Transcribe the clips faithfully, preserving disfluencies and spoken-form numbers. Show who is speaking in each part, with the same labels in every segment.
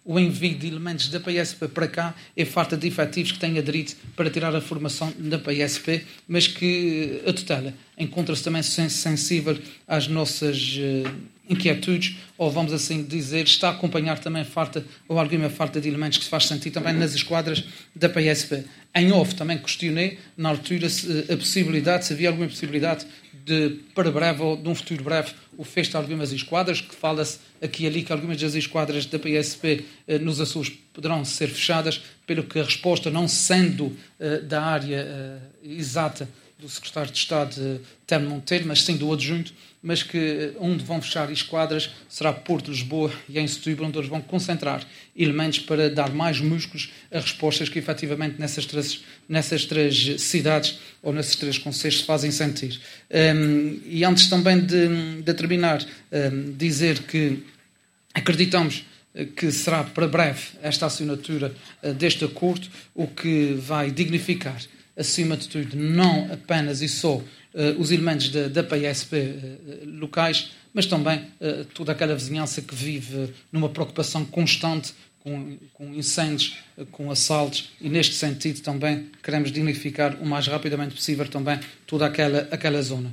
Speaker 1: o envio de elementos da P S P para cá é falta de efetivos que têm aderido para tirar a formação da P S P, mas que a tutela encontra-se também sensível às nossas uh, inquietudes, ou vamos assim dizer, está a acompanhar também falta, ou alguma falta de elementos que se faz sentir também nas esquadras da P S P. Em off também questionei, na altura, se, a possibilidade, se havia alguma possibilidade de, para breve, ou de um futuro breve, o fecho de algumas esquadras, que fala-se aqui e ali que algumas das esquadras da P S P eh, nos Açores poderão ser fechadas, pelo que a resposta, não sendo eh, da área eh, exata do secretário de Estado eh, Telmo Monteiro, mas sim do adjunto, mas que onde vão fechar esquadras será Porto, Lisboa e em Setúbal, onde eles vão concentrar elementos para dar mais músculos a respostas que efetivamente nessas três, nessas três cidades ou nesses três concelhos se fazem sentir. Um, e antes também de, de terminar, um, dizer que acreditamos que será para breve esta assinatura uh, deste acordo, o que vai dignificar, acima de tudo, não apenas e só Uh, os elementos da, da P S P uh, locais, mas também uh, toda aquela vizinhança que vive uh, numa preocupação constante com, com incêndios, uh, com assaltos, e neste sentido também queremos dignificar o mais rapidamente possível também toda aquela, aquela zona.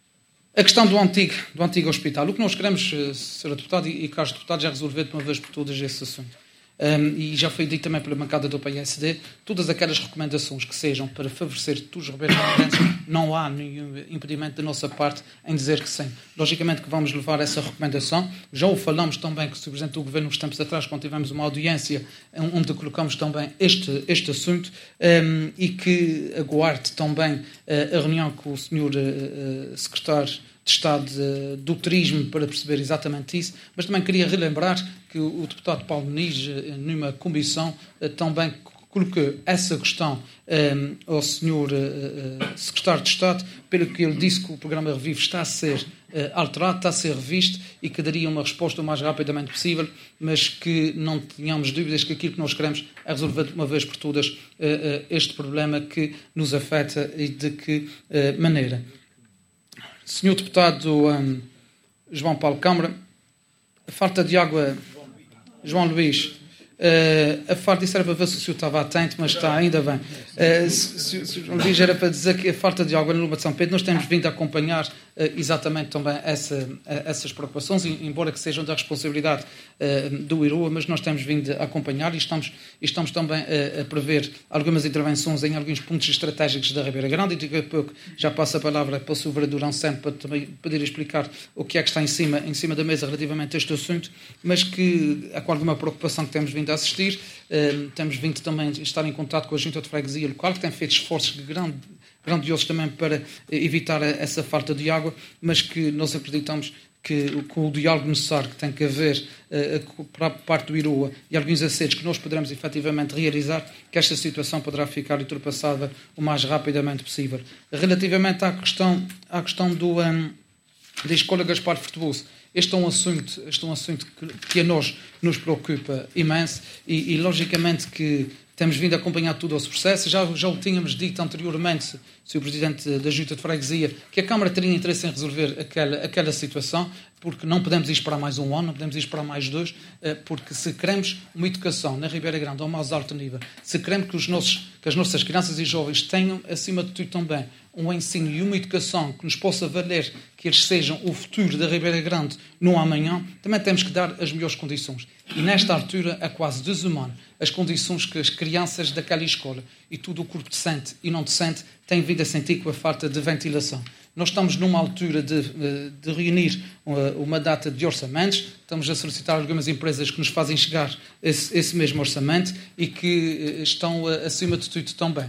Speaker 1: A questão do antigo, do antigo hospital. O que nós queremos, uh, senhor Deputado e, e caros deputados, é resolver de uma vez por todas esse assunto. Um, e já foi dito também pela bancada do P S D, todas aquelas recomendações que sejam para favorecer todos os ribeiros-grandenses, não há nenhum impedimento da nossa parte em dizer que sim. Logicamente que vamos levar essa recomendação. Já o falamos também com o Presidente do Governo uns tempos atrás, quando tivemos uma audiência onde colocamos também este, este assunto, um, e que aguarde também uh, a reunião com o senhor uh, Secretário de Estado de, do Turismo para perceber exatamente isso, mas também queria relembrar que o, o deputado Paulo Muniz, numa comissão, também colocou essa questão um, ao senhor uh, Secretário de Estado, pelo que ele disse que o programa Revive está a ser uh, alterado, está a ser revisto e que daria uma resposta o mais rapidamente possível, mas que não tenhamos dúvidas que aquilo que nós queremos é resolver de uma vez por todas uh, uh, este problema que nos afeta e de que uh, maneira. senhor Deputado um, João Paulo Câmara, a falta de água, João Luís, uh, a falta, isso era para ver se o senhor estava atento, mas está, ainda bem. Uh, se, se, João Luís, era para dizer que a falta de água na Luma de São Pedro, nós temos vindo a acompanhar uh, exatamente também essa, uh, essas preocupações, embora que sejam da responsabilidade uh, do I R U A, mas nós temos vindo a acompanhar e estamos, e estamos também uh, a prever algumas intervenções em alguns pontos estratégicos da Ribeira Grande, e daqui a pouco já passo a palavra para o senhor Vereador Anselmo para também poder explicar o que é que está em cima, em cima da mesa relativamente a este assunto, mas que, com alguma preocupação que temos vindo a assistir, uh, temos vindo também a estar em contato com a Junta de Freguesia local, que tem feito esforços grande, grandiosos também para evitar essa falta de água, mas que nós acreditamos que com o diálogo necessário que tem que haver uh, para a parte do I R U A e alguns acertos que nós poderemos efetivamente realizar, que esta situação poderá ficar ultrapassada o mais rapidamente possível. Relativamente à questão, à questão do, um, da Escola Gaspar Frutuoso, este é um assunto, este é um assunto que, que a nós nos preocupa imenso e, e logicamente que temos vindo a acompanhar todo esse processo. Já, já o tínhamos dito anteriormente, senhor Presidente da Junta de Freguesia, que a Câmara teria interesse em resolver aquela, aquela situação, porque não podemos ir esperar mais um ano, não podemos ir esperar mais dois, porque se queremos uma educação na Ribeira Grande ao mais alto nível, se queremos que, os nossos, que as nossas crianças e jovens tenham, acima de tudo também, um ensino e uma educação que nos possa valer que eles sejam o futuro da Ribeira Grande no amanhã, também temos que dar as melhores condições. E nesta altura é quase desumano as condições que as crianças daquela escola e todo o corpo docente e não docente têm vindo a sentir com a falta de ventilação. Nós estamos numa altura de, de reunir uma data de orçamentos, estamos a solicitar algumas empresas que nos fazem chegar esse, esse mesmo orçamento e que estão, acima de tudo, também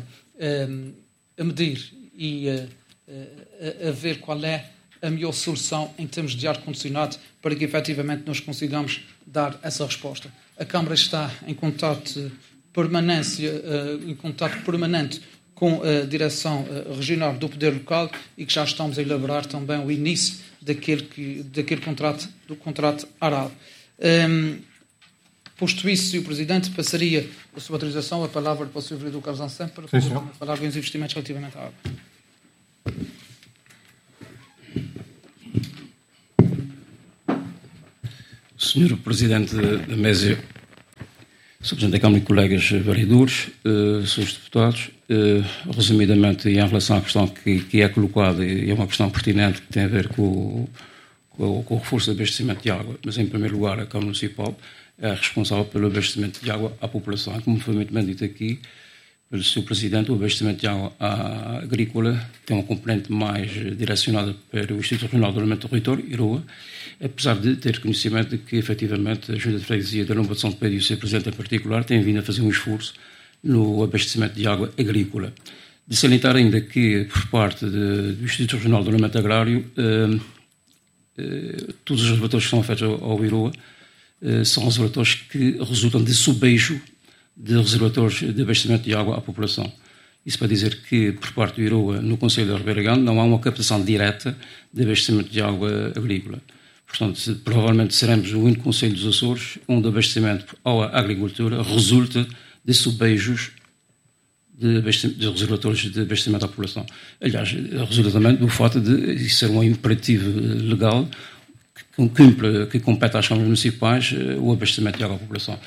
Speaker 1: a medir e a, a, a ver qual é a melhor solução em termos de ar-condicionado para que efetivamente nós consigamos dar essa resposta. A Câmara está em contato permanência, em contato permanente com a Direção Regional do Poder Local e que já estamos a elaborar também o início daquele, que, daquele contrato, do contrato ARAL. Um, posto isso, senhor Presidente, passaria a sua autorização a palavra para o senhor Vereador Carlos Anselmo para poder falar alguns investimentos relativamente à água.
Speaker 2: senhor Presidente da Mesa senhor Presidente da Câmara e colegas vereadores, uh, senhores deputados, uh, resumidamente, em relação à questão que, que é colocada, e é uma questão pertinente que tem a ver com o, com o, com o reforço do abastecimento de água, mas em primeiro lugar a Câmara Municipal é responsável pelo abastecimento de água à população. Como foi muito bem dito aqui pelo senhor Presidente, o abastecimento de água agrícola tem uma componente mais direcionada para o Instituto Regional de Desenvolvimento do Território, IROA, apesar de ter conhecimento de que, efetivamente, a Junta de Freguesia da Lombra de São Pedro e o seu Presidente em particular têm vindo a fazer um esforço no abastecimento de água agrícola. De salientar ainda que, por parte de, do Instituto Regional de Desenvolvimento Agrário, eh, eh, todos os relatórios que são feitos ao, ao IROA eh, são relatórios que resultam de subbeijo de reservatórios de abastecimento de água à população. Isso para dizer que, por parte do IROA, no Conselho da Ribeira Grande, não há uma captação direta de abastecimento de água agrícola. Portanto, provavelmente seremos o único Conselho dos Açores onde o abastecimento à agricultura resulta de subbeijos de, de reservatórios de abastecimento à população. Aliás, resulta também do fato de isso ser um imperativo legal que, cumpre, que compete às câmaras municipais o abastecimento de água à população.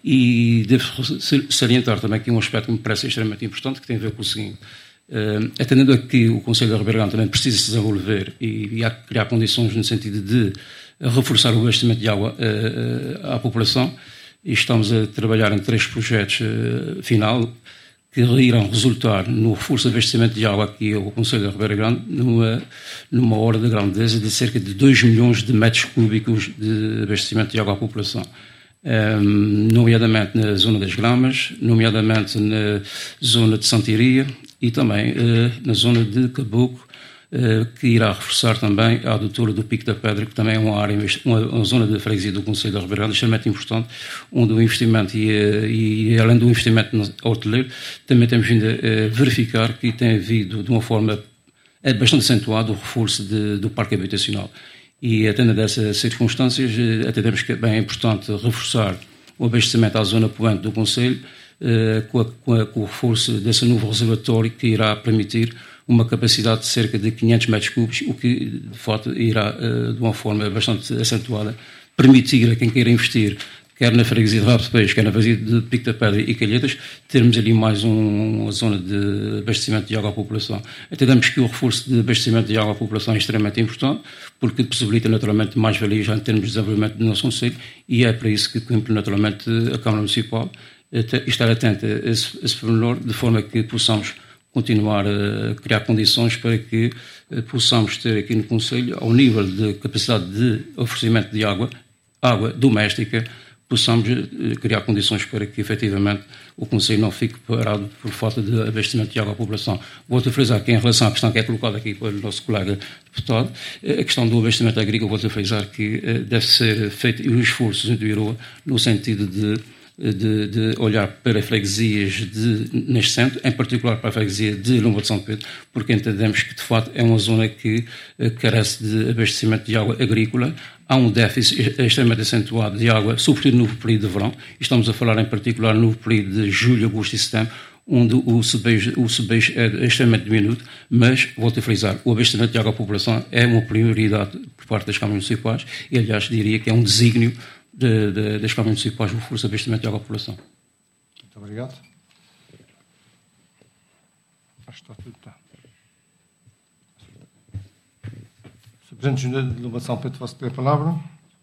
Speaker 2: E devo salientar também aqui um aspecto que me parece extremamente importante, que tem a ver com o seguinte. Uh, atendendo a que o Conselho da Ribeira Grande também precisa se desenvolver e, e há que criar condições no sentido de reforçar o abastecimento de água uh, à população, e estamos a trabalhar em três projetos uh, final que irão resultar no reforço do abastecimento de água aqui ao Conselho da Ribeira Grande numa, numa hora de grandeza de cerca de dois milhões de metros cúbicos de abastecimento de água à população. Um, nomeadamente na zona das Gramas, nomeadamente na zona de Santiria e também uh, na zona de Caboclo, uh, que irá reforçar também a adutora do Pico da Pedra, que também é uma área, uma, uma zona de freguesia do Conselho da Ribeira Grande extremamente importante, onde o investimento e, uh, e além do investimento hoteleiro, também temos vindo a uh, verificar que tem havido de uma forma bastante acentuada o reforço de, do parque habitacional. E, atendendo a essas circunstâncias, atendemos que é bem importante reforçar o abastecimento à zona poente do Conselho eh, com, a, com, a, com o reforço desse novo reservatório que irá permitir uma capacidade de cerca de quinhentos metros cúbicos, o que, de fato, irá, eh, de uma forma bastante acentuada, permitir a quem queira investir, quer na freguesia de Rabo de Peixe, quer na freguesia de Pico da Pedra e Calhetas, termos ali mais um, uma zona de abastecimento de água à população. Entendemos que o reforço de abastecimento de água à população é extremamente importante, porque possibilita naturalmente mais valias em termos de desenvolvimento do nosso Conselho, e é para isso que cumpre naturalmente a Câmara Municipal estar atenta a esse, a esse pormenor, de forma que possamos continuar a criar condições para que possamos ter aqui no Conselho, ao nível de capacidade de oferecimento de água, água doméstica, possamos criar condições para que, efetivamente, o Conselho não fique parado por falta de abastecimento de água à população. Vou-te frisar que, em relação à questão que é colocada aqui pelo nosso colega deputado, a questão do abastecimento agrícola, vou-te frisar que deve ser feito um esforço do IROA no sentido de, de, de olhar para freguesias de nascente, em particular para a freguesia de Lombra de São Pedro, porque entendemos que, de facto, é uma zona que carece de abastecimento de água agrícola. Há um déficit extremamente acentuado de água, sobretudo no período de verão. Estamos a falar em particular no período de julho, agosto e setembro, onde o subeijo, o subeijo é extremamente diminuto, mas, volto a frisar, o abastecimento de água à população é uma prioridade por parte das câmaras municipais e, aliás, diria que é um desígnio de, de, das câmaras municipais o reforço do abastecimento de água à população.
Speaker 3: Muito obrigado. Acho que está tudo. Tá. Presidente da Junta de Lombra de São Pedro, posso ter a palavra?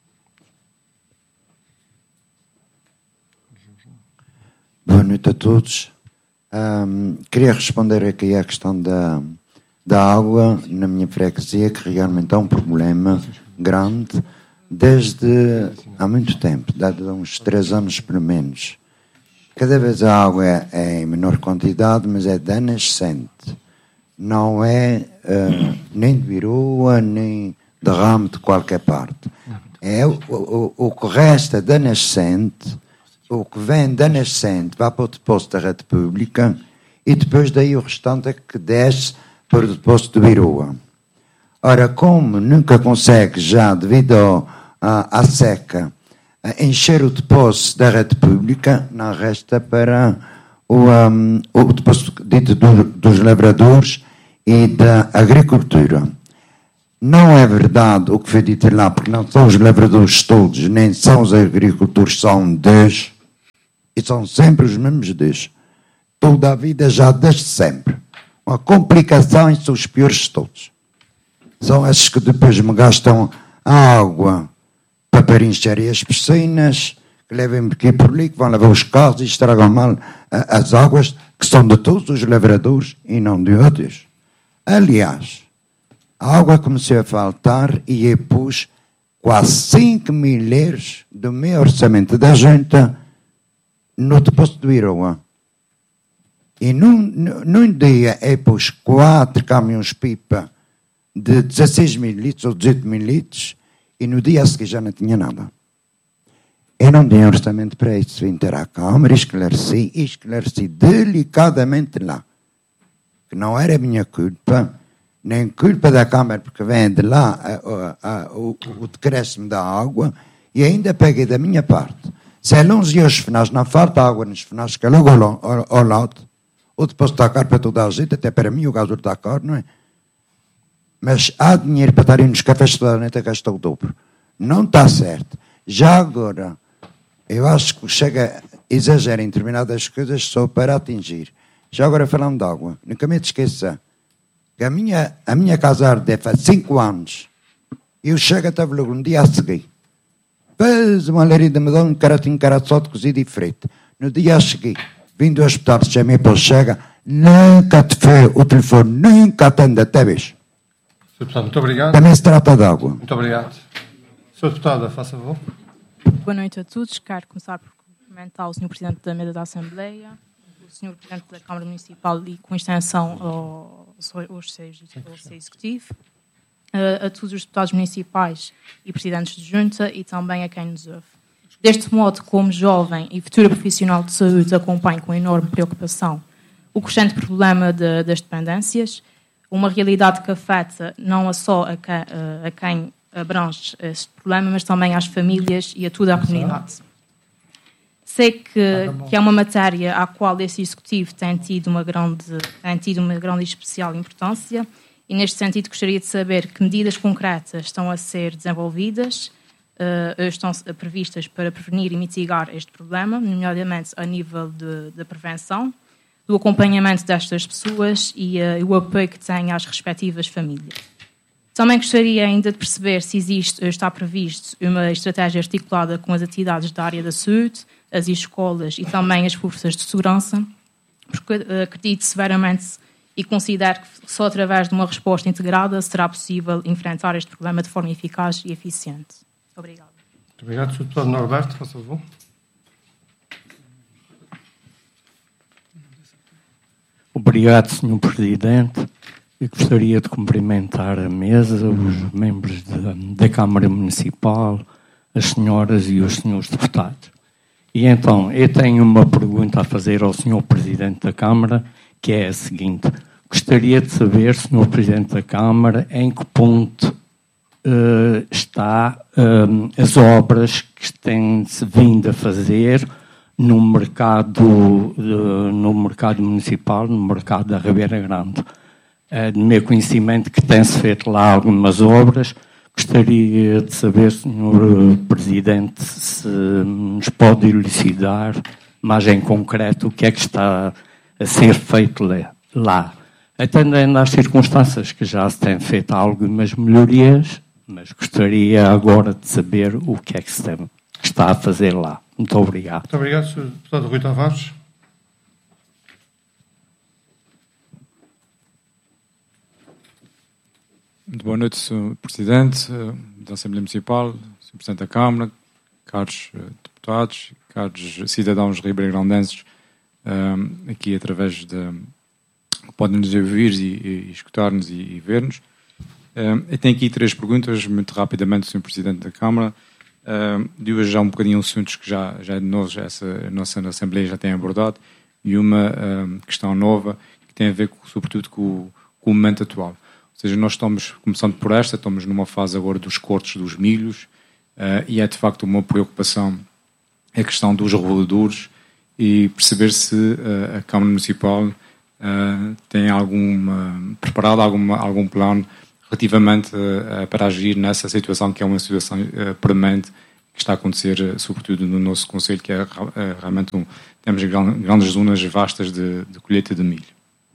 Speaker 4: Boa noite a todos. Um, queria responder aqui à questão da, da água na minha freguesia, que realmente é um problema grande desde há muito tempo, desde uns três anos pelo menos. Cada vez a água é, é em menor quantidade, mas é da nascente. Não é uh, nem de Birua, nem de ramo de qualquer parte. É o, o, o que resta da nascente, o que vem da nascente vai para o depósito da rede pública e depois daí o restante é que desce para o depósito de Birua. Ora, como nunca consegue já, devido ao, à, à seca, encher o depósito da rede pública, não resta para o, um, o depósito dito do, dos lavradores e da agricultura. Não é verdade o que foi dito lá, porque não são os lavradores todos, nem são os agricultores, são dois. e são sempre os mesmos dois. Toda a vida, já desde sempre. Uma complicação e são os piores de todos. São esses que depois me gastam a água para preencher as piscinas, que levem por aqui por ali, que vão levar os carros e estragam mal as águas, que são de todos os lavradores e não de outros. Aliás, a água começou a faltar e eu pus quase cinco mil euros do meu orçamento da junta no depósito do Iroa. E num, num dia eu pus quatro caminhões-pipa de dezesseis mil litros ou dezoito mil litros e no dia a seguir já não tinha nada. Eu não tinha orçamento para isso. Vim ter à Câmara, esclareci, esclareci delicadamente lá. Que não era minha culpa, nem culpa da Câmara, porque vem de lá a, a, a, o, o decréscimo da água, e ainda peguei da minha parte. Se é longe os finais, não falta água nos finais, que é logo ao, ao, ao lado, ou depois está caro para toda a gente, até para mim o gasolina está caro, não é? Mas há dinheiro para estarem nos cafés toda a noite a gastar o dobro. Não está certo. Já agora, eu acho que chega, exagera em determinadas coisas só para atingir. Já agora falando de água, nunca me esqueça que a minha, a minha casa arde faz cinco anos. Eu chego até logo um dia a seguir. Fez uma lerida, me dá um caratinho caraçote cozido e frito. No dia a seguir, vim do hospital, chamei para ele, chega, nunca te fez o telefone, nunca atende, até vez.
Speaker 3: senhor Deputado, muito obrigado.
Speaker 4: Também se trata de água.
Speaker 3: Muito obrigado. senhor Deputado, faça favor.
Speaker 5: Boa noite a todos. Quero começar por cumprimentar o senhor Presidente da Mesa da Assembleia, o senhor Presidente da Câmara Municipal e, com extensão, aos, aos seis, ao seis Executivo, a, a todos os deputados municipais e presidentes de junta e também a quem nos ouve. Deste modo, como jovem e futura profissional de saúde, acompanho com enorme preocupação o crescente problema de, das dependências, uma realidade que afeta não a só a, que, a quem abrange este problema, mas também às famílias e a toda a comunidade. Sei que, que é uma matéria à qual este Executivo tem tido uma grande, tem tido uma grande e especial importância e, neste sentido, gostaria de saber que medidas concretas estão a ser desenvolvidas, uh, estão previstas para prevenir e mitigar este problema, nomeadamente a nível de, de prevenção, do acompanhamento destas pessoas e uh, o apoio que têm às respectivas famílias. Também gostaria ainda de perceber se existe, está previsto uma estratégia articulada com as atividades da área da saúde, as escolas e também as forças de segurança, porque uh, acredito severamente e considero que só através de uma resposta integrada será possível enfrentar este problema de forma eficaz e eficiente. Obrigada.
Speaker 3: Muito obrigado, senhor Deputado Norberto, faça favor.
Speaker 6: Obrigado, senhor Presidente. Eu gostaria de cumprimentar a mesa, os membros da, da Câmara Municipal, as senhoras e os senhores deputados. E então, eu tenho uma pergunta a fazer ao senhor Presidente da Câmara, que é a seguinte. Gostaria de saber, senhor Presidente da Câmara, em que ponto uh, está uh, as obras que têm-se vindo a fazer no mercado, uh, no mercado municipal, no mercado da Ribeira Grande. Uh, de meu conhecimento que tem-se feito lá algumas obras. Gostaria de saber, senhor Presidente, se nos pode elucidar mais em concreto o que é que está a ser feito lá. Atendendo às circunstâncias que já se têm feito algumas melhorias, mas gostaria agora de saber o que é que se tem, está a fazer lá. Muito obrigado.
Speaker 3: Muito obrigado, senhor Deputado Rui Tavares.
Speaker 7: Muito boa noite, senhor Presidente da Assembleia Municipal, senhor Presidente da Câmara, caros deputados, caros cidadãos ribeirão-grandenses, aqui através de... podem nos ouvir e, e escutar-nos e, e ver-nos. Eu tenho aqui três perguntas, muito rapidamente, senhor Presidente da Câmara. De hoje já um bocadinho assuntos que já, já de nós, essa, a nossa Assembleia já tem abordado, e uma questão nova que tem a ver, com, sobretudo, com, com o momento atual. Ou seja, nós estamos, começando por esta, estamos numa fase agora dos cortes dos milhos, uh, e é de facto uma preocupação a questão dos reguladores e perceber se uh, a Câmara Municipal uh, tem alguma, preparado alguma, algum plano relativamente uh, para agir nessa situação que é uma situação uh, premente que está a acontecer, sobretudo no nosso concelho, que é realmente um, temos grandes zonas vastas de, de colheita de milho.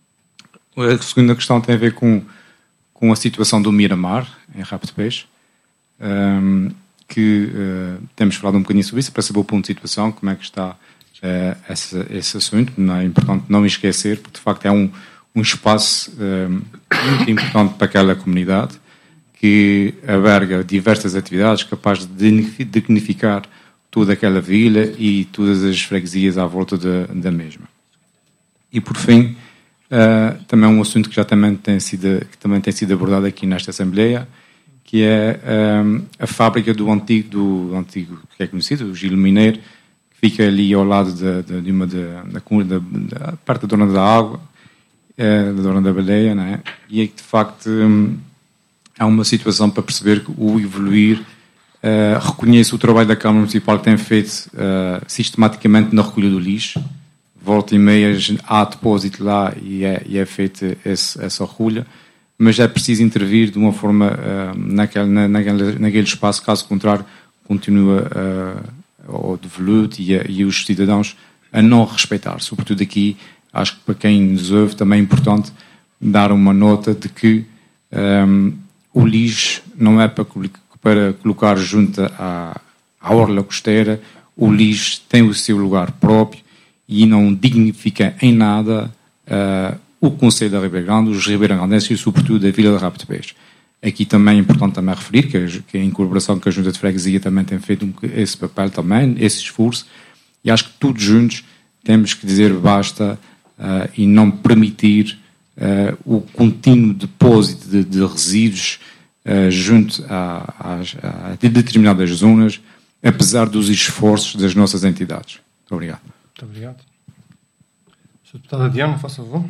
Speaker 7: A segunda questão tem a ver com, com a situação do Miramar, em Rabo de Peixe, um, que uh, temos falado um bocadinho sobre isso, para saber o ponto de situação, como é que está uh, esse, esse assunto. Não é importante não esquecer, porque de facto é um, um espaço um, muito importante para aquela comunidade, que alberga diversas atividades capazes de dignificar toda aquela vila e todas as freguesias à volta da, da mesma. E por fim, uh, também um assunto que já também tem sido, que também tem sido abordado aqui nesta Assembleia, que é um, a fábrica do antigo, do antigo, que é conhecido, o Gilo Mineiro, que fica ali ao lado de, de, de uma da, da, da, da parte da Dona da Água, uh, da Dona da Baleia, não é? E é que de facto um, há uma situação para perceber que o evoluir uh, reconhece o trabalho da Câmara Municipal que tem feito uh, sistematicamente na recolha do lixo. Volta e meia há depósito lá e é, e é feita esse, essa recolha, mas é preciso intervir de uma forma uh, naquele, na, naquele, naquele espaço, caso contrário continua uh, o devolute e, e os cidadãos a não respeitar. Sobretudo aqui, acho que para quem nos ouve também é importante dar uma nota de que um, o lixo não é para, para colocar junto à, à orla costeira. O lixo tem o seu lugar próprio e não dignifica em nada uh, o Concelho da Ribeira Grande, os ribeiragrandenses e sobretudo a Vila de Rabo de Peixe. Aqui também é importante também referir que, a, que em colaboração com a Junta de Freguesia também tem feito um, esse papel também, esse esforço, e acho que todos juntos temos que dizer basta uh, e não permitir Uh, o contínuo depósito de, de resíduos uh, junto a, a, a determinadas zonas, apesar dos esforços das nossas entidades. Muito obrigado.
Speaker 3: Muito obrigado. senhora Deputada Diana, faça favor.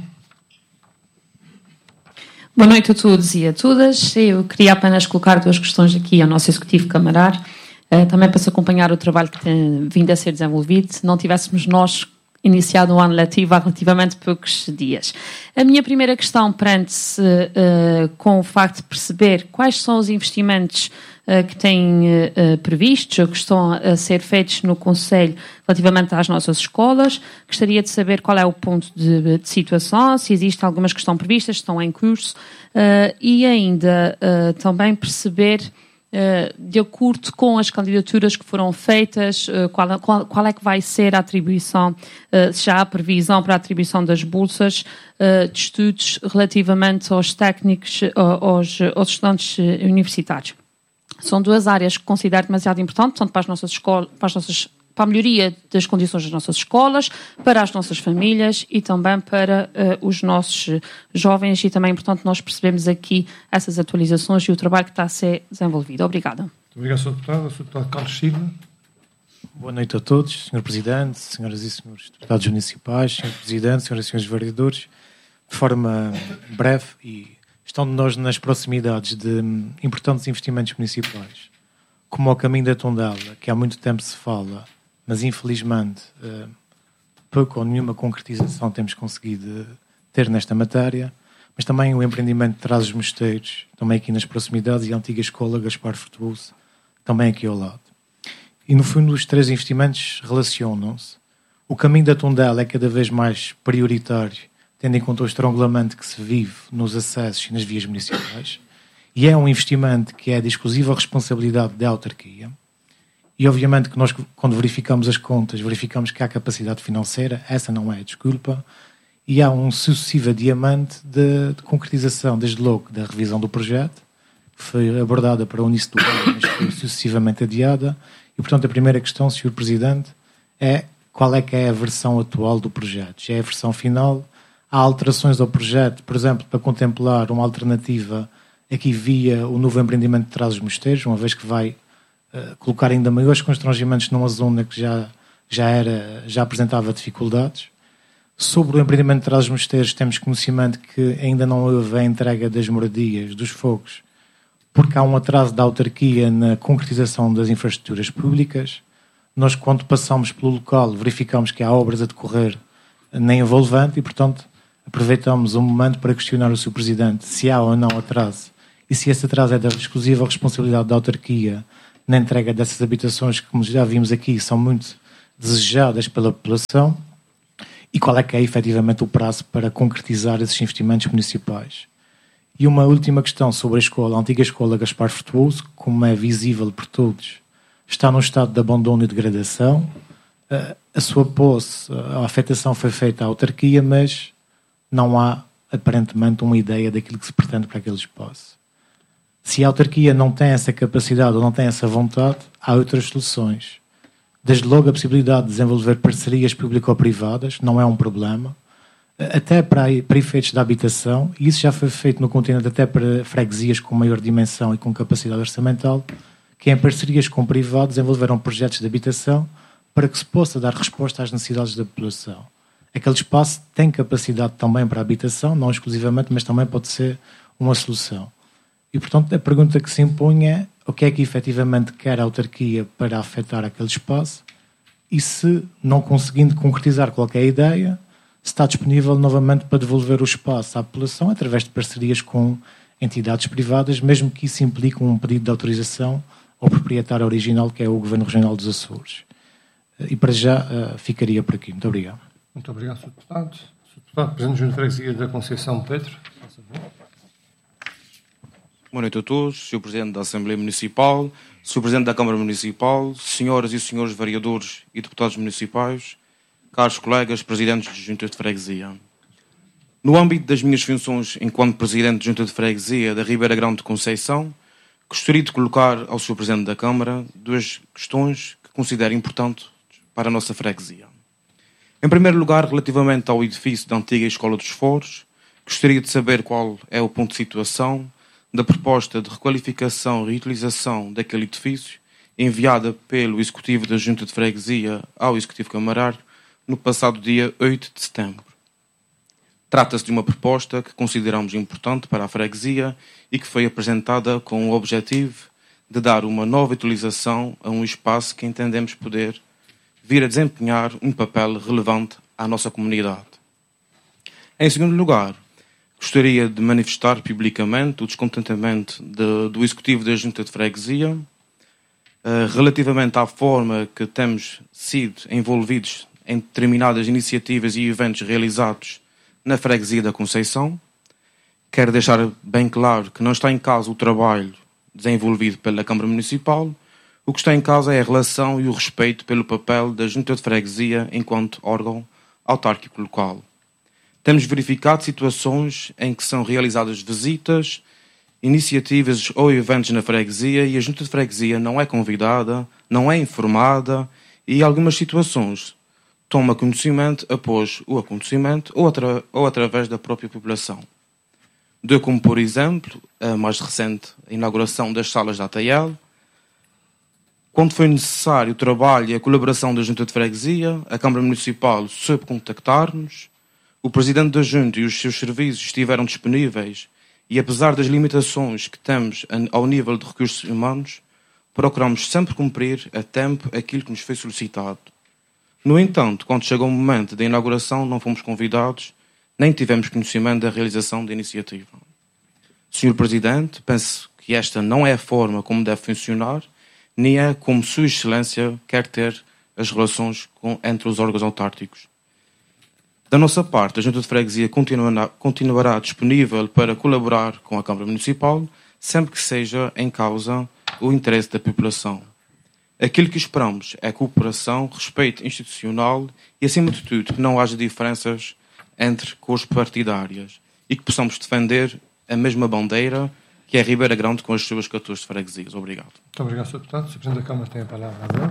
Speaker 8: Boa noite a todos e a todas. Eu queria apenas colocar duas questões aqui ao nosso Executivo Camarar, uh, também para se acompanhar o trabalho que tem vindo a ser desenvolvido. Se não tivéssemos nós iniciado um ano letivo há relativamente poucos dias. A minha primeira questão prende-se uh, com o facto de perceber quais são os investimentos uh, que têm uh, previstos ou que estão a ser feitos no Concelho relativamente às nossas escolas. Gostaria de saber qual é o ponto de, de situação, se existem algumas que estão previstas, estão em curso, uh, e ainda uh, também perceber de acordo com as candidaturas que foram feitas, qual, qual, qual é que vai ser a atribuição, se já há previsão para a atribuição das bolsas de estudos relativamente aos técnicos, aos, aos estudantes universitários. São duas áreas que considero demasiado importantes, tanto para as nossas escolas, para as nossas para a melhoria das condições das nossas escolas, para as nossas famílias e também para uh, os nossos jovens, e também é importante nós percebermos aqui essas atualizações e o trabalho que está a ser desenvolvido. Obrigada.
Speaker 3: Muito obrigado, senhor Deputado. senhor Deputado Carlos Silva.
Speaker 9: Boa noite a todos, senhor Presidente, senhoras e senhores deputados municipais, senhor Presidente, senhoras e senhores vereadores. De forma breve, e estando nós nas proximidades de importantes investimentos municipais, como o caminho da Tondela, que há muito tempo se fala, mas infelizmente pouco ou nenhuma concretização temos conseguido ter nesta matéria, mas também o empreendimento de Trás-os-Mosteiros, também aqui nas proximidades, e a antiga escola Gaspar Frutuoso, também aqui ao lado. E no fundo os três investimentos relacionam-se. O caminho da Tondela é cada vez mais prioritário, tendo em conta o estrangulamento que se vive nos acessos e nas vias municipais, e é um investimento que é de exclusiva responsabilidade da autarquia. E obviamente que nós, quando verificamos as contas, verificamos que há capacidade financeira, essa não é a desculpa, e há um sucessivo adiamento de, de concretização, desde logo da revisão do projeto, que foi abordada para o início do ano, mas foi sucessivamente adiada. E, portanto, a primeira questão, senhor Presidente, é qual é que é a versão atual do projeto? Já é a versão final? Há alterações ao projeto, por exemplo, para contemplar uma alternativa aqui via o novo empreendimento de Trás-os-Mosteiros, uma vez que vai colocar ainda maiores constrangimentos numa zona que já, já, era, já apresentava dificuldades. Sobre o empreendimento de Trás-os-Mosteiros, temos conhecimento que ainda não houve a entrega das moradias, dos fogos, porque há um atraso da autarquia na concretização das infraestruturas públicas. Nós, quando passamos pelo local, verificamos que há obras a decorrer nem envolvente e, portanto, aproveitamos o momento para questionar o senhor Presidente se há ou não atraso e se esse atraso é da exclusiva responsabilidade da autarquia, na entrega dessas habitações que, como já vimos aqui, são muito desejadas pela população, e qual é que é efetivamente o prazo para concretizar esses investimentos municipais. E uma última questão sobre a escola, a antiga escola Gaspar Frutuoso, como é visível por todos, está num estado de abandono e degradação. A sua posse, a afetação foi feita à autarquia, mas não há aparentemente uma ideia daquilo que se pretende para aquele espaço. Se a autarquia não tem essa capacidade ou não tem essa vontade, há outras soluções. Desde logo a possibilidade de desenvolver parcerias público-privadas não é um problema, até para, para efeitos da habitação, e isso já foi feito no continente até para freguesias com maior dimensão e com capacidade orçamental, que em parcerias com privados desenvolveram projetos de habitação para que se possa dar resposta às necessidades da população. Aquele espaço tem capacidade também para a habitação, não exclusivamente, mas também pode ser uma solução. E, portanto, a pergunta que se impõe é o que é que efetivamente quer a autarquia para afetar aquele espaço e, se não conseguindo concretizar qualquer ideia, se está disponível novamente para devolver o espaço à população através de parcerias com entidades privadas, mesmo que isso implique um pedido de autorização ao proprietário original, que é o Governo Regional dos Açores. E para já uh, ficaria por aqui. Muito obrigado.
Speaker 3: Muito obrigado, senhor Deputado. senhor Deputado, Presidente Junta de Freguesia da Conceição Pedro.
Speaker 10: Boa noite a todos, senhor Presidente da Assembleia Municipal, senhor Presidente da Câmara Municipal, senhoras e senhores vereadores e deputados municipais, caros colegas Presidentes de Junta de Freguesia. No âmbito das minhas funções enquanto Presidente de Junta de Freguesia da Ribeira Grande de Conceição, gostaria de colocar ao senhor Presidente da Câmara duas questões que considero importantes para a nossa freguesia. Em primeiro lugar, relativamente ao edifício da antiga Escola dos Foros, gostaria de saber qual é o ponto de situação da proposta de requalificação e reutilização daquele edifício enviada pelo Executivo da Junta de Freguesia ao Executivo Camarário no passado dia oito de setembro. Trata-se de uma proposta que consideramos importante para a freguesia e que foi apresentada com o objetivo de dar uma nova utilização a um espaço que entendemos poder vir a desempenhar um papel relevante à nossa comunidade. Em segundo lugar, gostaria de manifestar publicamente o descontentamento de, do Executivo da Junta de Freguesia uh, relativamente à forma que temos sido envolvidos em determinadas iniciativas e eventos realizados na Freguesia da Conceição. Quero deixar bem claro que não está em causa o trabalho desenvolvido pela Câmara Municipal. O que está em causa é a relação e o respeito pelo papel da Junta de Freguesia enquanto órgão autárquico local. Temos verificado situações em que são realizadas visitas, iniciativas ou eventos na freguesia e a Junta de Freguesia não é convidada, não é informada e, em algumas situações, toma conhecimento após o acontecimento ou, atra- ou através da própria população. Dou como, por exemplo, a mais recente inauguração das salas da A T L. Quando foi necessário o trabalho e a colaboração da Junta de Freguesia, a Câmara Municipal soube contactar-nos, o Presidente da Junta e os seus serviços estiveram disponíveis e, apesar das limitações que temos ao nível de recursos humanos, procuramos sempre cumprir a tempo aquilo que nos foi solicitado. No entanto, quando chegou o momento da inauguração, não fomos convidados, nem tivemos conhecimento da realização da iniciativa. senhor Presidente, penso que esta não é a forma como deve funcionar, nem é como Sua Excelência quer ter as relações com, entre os órgãos autárquicos. Da nossa parte, a Junta de Freguesia continuará, continuará disponível para colaborar com a Câmara Municipal, sempre que seja em causa o interesse da população. Aquilo que esperamos é cooperação, respeito institucional e, acima de tudo, que não haja diferenças entre cores partidárias e que possamos defender a mesma bandeira que é a Ribeira Grande com as suas catorze freguesias. Obrigado.
Speaker 3: Muito obrigado, senhor Deputado. O senhor Presidente da Câmara tem a palavra agora.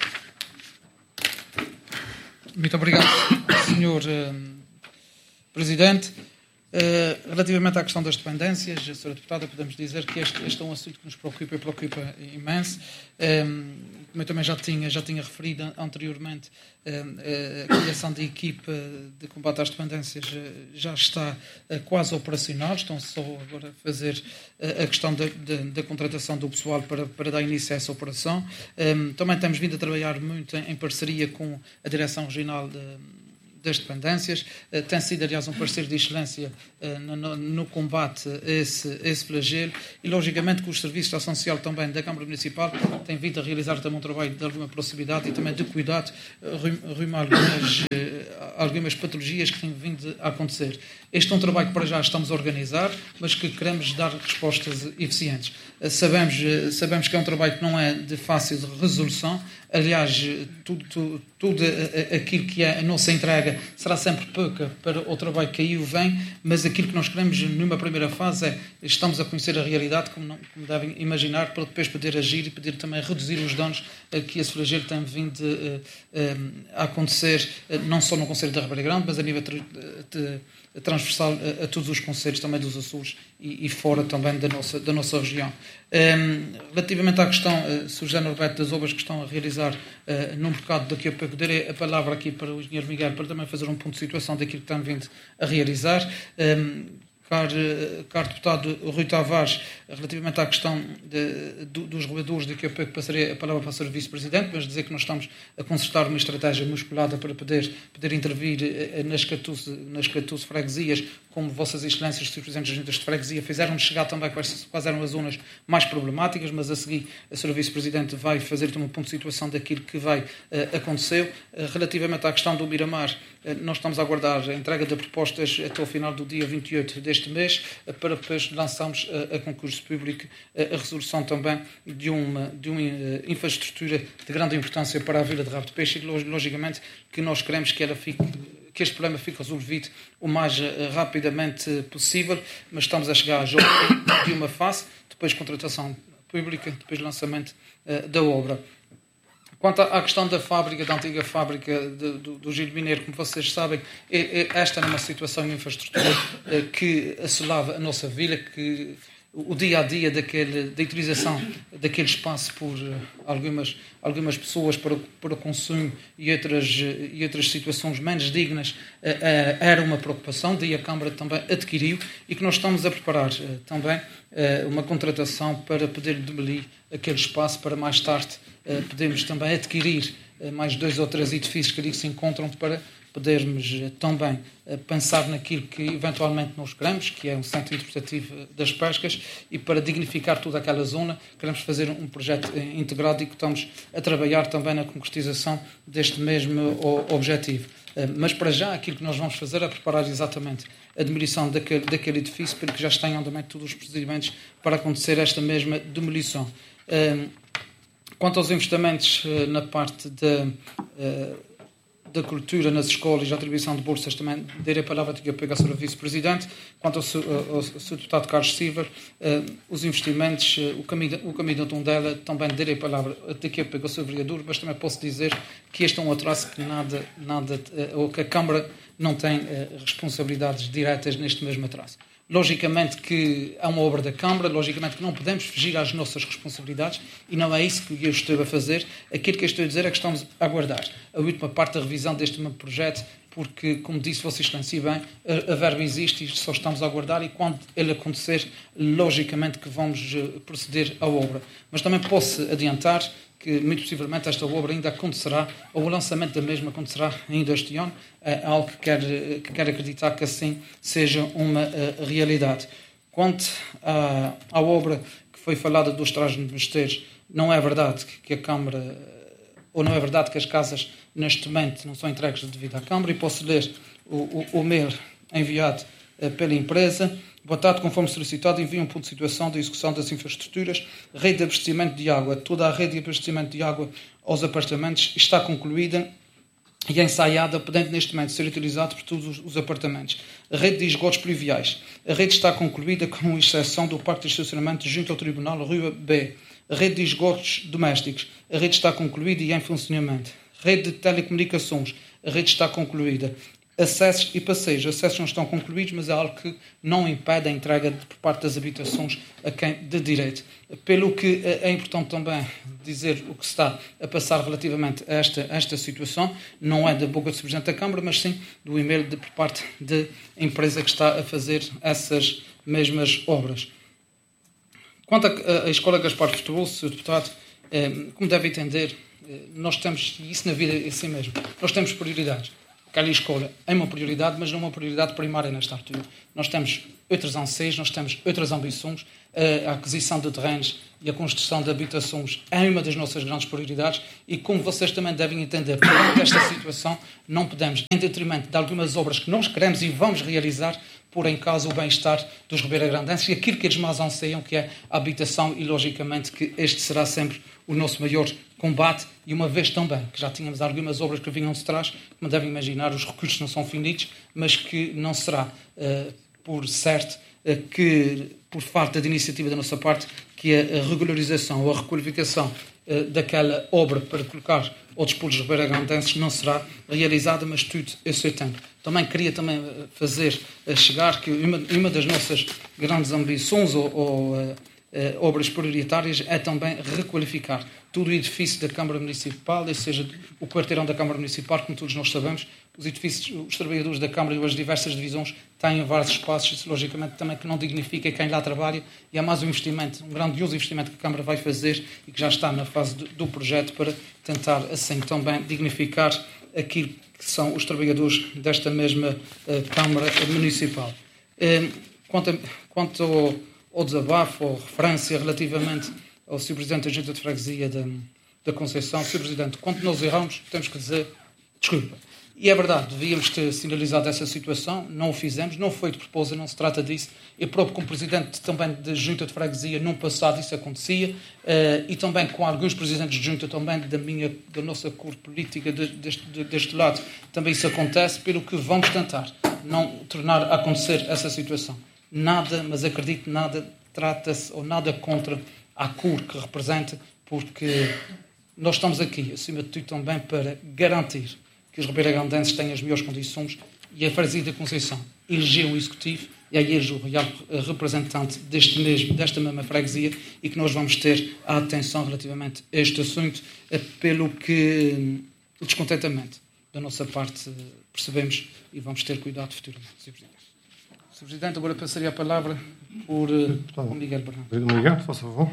Speaker 1: Muito obrigado, senhor uh, Presidente. Uh, relativamente à questão das dependências, a senhora Deputada, podemos dizer que este, este é um assunto que nos preocupa e preocupa imenso. Um, como eu também já tinha, já tinha referido anteriormente, um, a criação da equipa de combate às dependências já está uh, quase operacional. Estão só agora a fazer uh, a questão da, da, da contratação do pessoal para, para dar início a essa operação. Um, também temos vindo a trabalhar muito em, em parceria com a Direção Regional de das dependências. Tem sido, aliás, um parceiro de excelência no, no combate a esse, a esse flagelo e, logicamente, que os serviços de ação social também da Câmara Municipal têm vindo a realizar também um trabalho de alguma proximidade e também de cuidado rumo a algumas, algumas patologias que têm vindo a acontecer. Este é um trabalho que para já estamos a organizar, mas que queremos dar respostas eficientes. Sabemos, sabemos que é um trabalho que não é de fácil resolução. Aliás, tudo, tudo, tudo aquilo que é a nossa entrega será sempre pouca para o trabalho que aí vem, mas aquilo que nós queremos numa primeira fase é estamos a conhecer a realidade, como, não, como devem imaginar, para depois poder agir e poder também reduzir os danos que esse flagelo tem vindo a acontecer, não só no Concelho da Ribeira Grande, mas a nível de, de, transversal a, a todos os concelhos também dos Açores e, e fora também da nossa, da nossa região. Um, relativamente à questão, uh, Sr José Norberto, das obras que estão a realizar uh, no mercado, daqui a pouco darei a palavra aqui para o engenheiro Miguel para também fazer um ponto de situação daquilo que estão vindo a realizar. Um, Caro, caro deputado Rui Tavares, relativamente à questão de, de, dos roedores, daqui a pouco passarei a palavra para o senhor Vice-Presidente, mas dizer que nós estamos a concertar uma estratégia musculada para poder, poder intervir nas catorze, nas catorze freguesias, como Vossas Excelências, senhores Presidentes das Juntas de Freguesia, fizeram-nos chegar também quais, quais eram as zonas mais problemáticas, mas a seguir a senhora Vice-Presidente vai fazer também um ponto de situação daquilo que vai uh, aconteceu. Uh, relativamente à questão do Miramar, uh, nós estamos a aguardar a entrega de propostas até o final do dia vinte e oito deste este mês, para depois lançarmos a, a concurso público a, a resolução também de uma, de uma infraestrutura de grande importância para a Vila de Rabo de Peixe e, logicamente, que nós queremos que, ela fique, que este problema fique resolvido o mais rapidamente possível, mas estamos a chegar a jogo de uma fase, depois contratação pública, depois lançamento uh, da obra. Quanto à questão da fábrica, da antiga fábrica de, do, do Gil Mineiro, como vocês sabem, é, é, esta era uma situação de infraestrutura é, que assolava a nossa vila, que o dia-a-dia daquele, da utilização daquele espaço por algumas, algumas pessoas para o, para o consumo e outras, e outras situações menos dignas é, é, era uma preocupação, daí a Câmara também adquiriu e que nós estamos a preparar é, também é, uma contratação para poder demolir aquele espaço para mais tarde Uh, podemos também adquirir uh, mais dois ou três edifícios que ali se encontram para podermos uh, também uh, pensar naquilo que eventualmente nós queremos, que é um centro interpretativo uh, das pescas, e para dignificar toda aquela zona queremos fazer um projeto uh, integrado e que estamos a trabalhar também na concretização deste mesmo uh, objetivo. Uh, mas para já aquilo que nós vamos fazer é preparar exatamente a demolição daquele, daquele edifício para que já estejam em andamento todos os procedimentos para acontecer esta mesma demolição. Uh, Quanto aos investimentos na parte da, da cultura nas escolas e a atribuição de bolsas, também darei a palavra daqui a pouco à senhora Vice-Presidente. Quanto ao seu, ao seu deputado Carlos Silva, os investimentos, o caminho, o caminho da Tondela, também darei a palavra daqui a pouco ao seu vereador, mas também posso dizer que este é um atraso que nada, nada, ou que a Câmara não tem responsabilidades diretas neste mesmo atraso. Logicamente que é uma obra da Câmara, logicamente que não podemos fugir às nossas responsabilidades e não é isso que eu estou a fazer. Aquilo que eu estou a dizer é que estamos a aguardar a última parte da revisão deste meu projeto, porque, como disse Vossa Excelência bem, a, a verba existe e só estamos a aguardar e quando ele acontecer, logicamente que vamos proceder à obra. Mas também posso adiantar que, muito possivelmente, esta obra ainda acontecerá, ou o lançamento da mesma acontecerá ainda este ano, é algo que quero, que quero acreditar que assim seja uma uh, realidade. Quanto à, à obra que foi falada dos trajes de mosteiros, não é verdade que a Câmara, ou não é verdade que as casas neste momento não são entregues devido à Câmara, e posso ler o, o, o mail enviado uh, pela empresa. Boa tarde, conforme solicitado, envio um ponto de situação da execução das infraestruturas, rede de abastecimento de água. Toda a rede de abastecimento de água aos apartamentos está concluída e ensaiada, podendo neste momento ser utilizada por todos os, os apartamentos. A rede de esgotos pluviais. A rede está concluída com exceção do parque de estacionamento junto ao Tribunal Rua B. A rede de esgotos domésticos. A rede está concluída e em funcionamento. Rede de telecomunicações. A rede está concluída. Acessos e passeios. Acessos não estão concluídos, mas é algo que não impede a entrega de, por parte das habitações a quem de direito. Pelo que é importante também dizer o que se está a passar relativamente a esta, a esta situação, não é da boca do senhor Presidente da Câmara, mas sim do e-mail de, por parte da empresa que está a fazer essas mesmas obras. Quanto à Escola Gaspar de Futebol, senhor Deputado, como deve entender, nós temos, e isso na vida é assim mesmo, nós temos prioridades. aquela escola é uma prioridade, mas não é uma prioridade primária nesta altura. Nós temos outros anseios, nós temos outras ambições. A aquisição de terrenos e a construção de habitações é uma das nossas grandes prioridades e, como vocês também devem entender, perante esta situação, não podemos, em detrimento de algumas obras que nós queremos e vamos realizar, pôr em causa o bem-estar dos ribeiragrandenses e aquilo que eles mais anseiam, que é a habitação, e, logicamente, que este será sempre o nosso maior combate. E uma vez também, que já tínhamos algumas obras que vinham de trás, como devem imaginar, os recursos não são finitos, mas que não será, uh, por certo, uh, que, por falta de iniciativa da nossa parte, que a regularização ou a requalificação uh, daquela obra para colocar ao dispor dos ribeiragrandenses não será realizada, mas tudo a seu tempo. Também queria também fazer uh, chegar que uma, uma das nossas grandes ambições ou, ou uh, Uh, obras prioritárias é também requalificar todo o edifício da Câmara Municipal, ou seja, o quarteirão da Câmara Municipal, como todos nós sabemos. Os edifícios, os trabalhadores da Câmara e as diversas divisões têm vários espaços, isso logicamente também que não dignifica quem lá trabalha, e há mais um investimento, um grandioso investimento que a Câmara vai fazer e que já está na fase do, do projeto para tentar assim também dignificar aquilo que são os trabalhadores desta mesma uh, Câmara Municipal. Uh, quanto, a, quanto ao ou desabafo, ou referência relativamente ao senhor Presidente da Junta de Freguesia da, da Conceição. senhor Presidente, quando nós erramos, temos que dizer desculpa. E é verdade, devíamos ter sinalizado essa situação, não o fizemos, não foi de propósito, não se trata disso. Eu próprio, como Presidente também da Junta de Freguesia, no passado isso acontecia, uh, e também com alguns Presidentes de Junta também da, minha, da nossa cor política de, deste, de, deste lado, também isso acontece, pelo que vamos tentar não tornar a acontecer essa situação. Nada, mas acredito, nada trata-se ou nada contra a cor que representa, porque nós estamos aqui, acima de tudo, também para garantir que os ribeiragrandenses têm as melhores condições, e a Freguesia da Conceição elegeu o Executivo e aí é o real representante deste mesmo, desta mesma freguesia, e que nós vamos ter a atenção relativamente a este assunto, pelo que o descontentamento da nossa parte percebemos e vamos ter cuidado futuramente. senhor Presidente. senhor Presidente, agora passaria a palavra por uh, Miguel Bernardo.
Speaker 3: Miguel, por favor.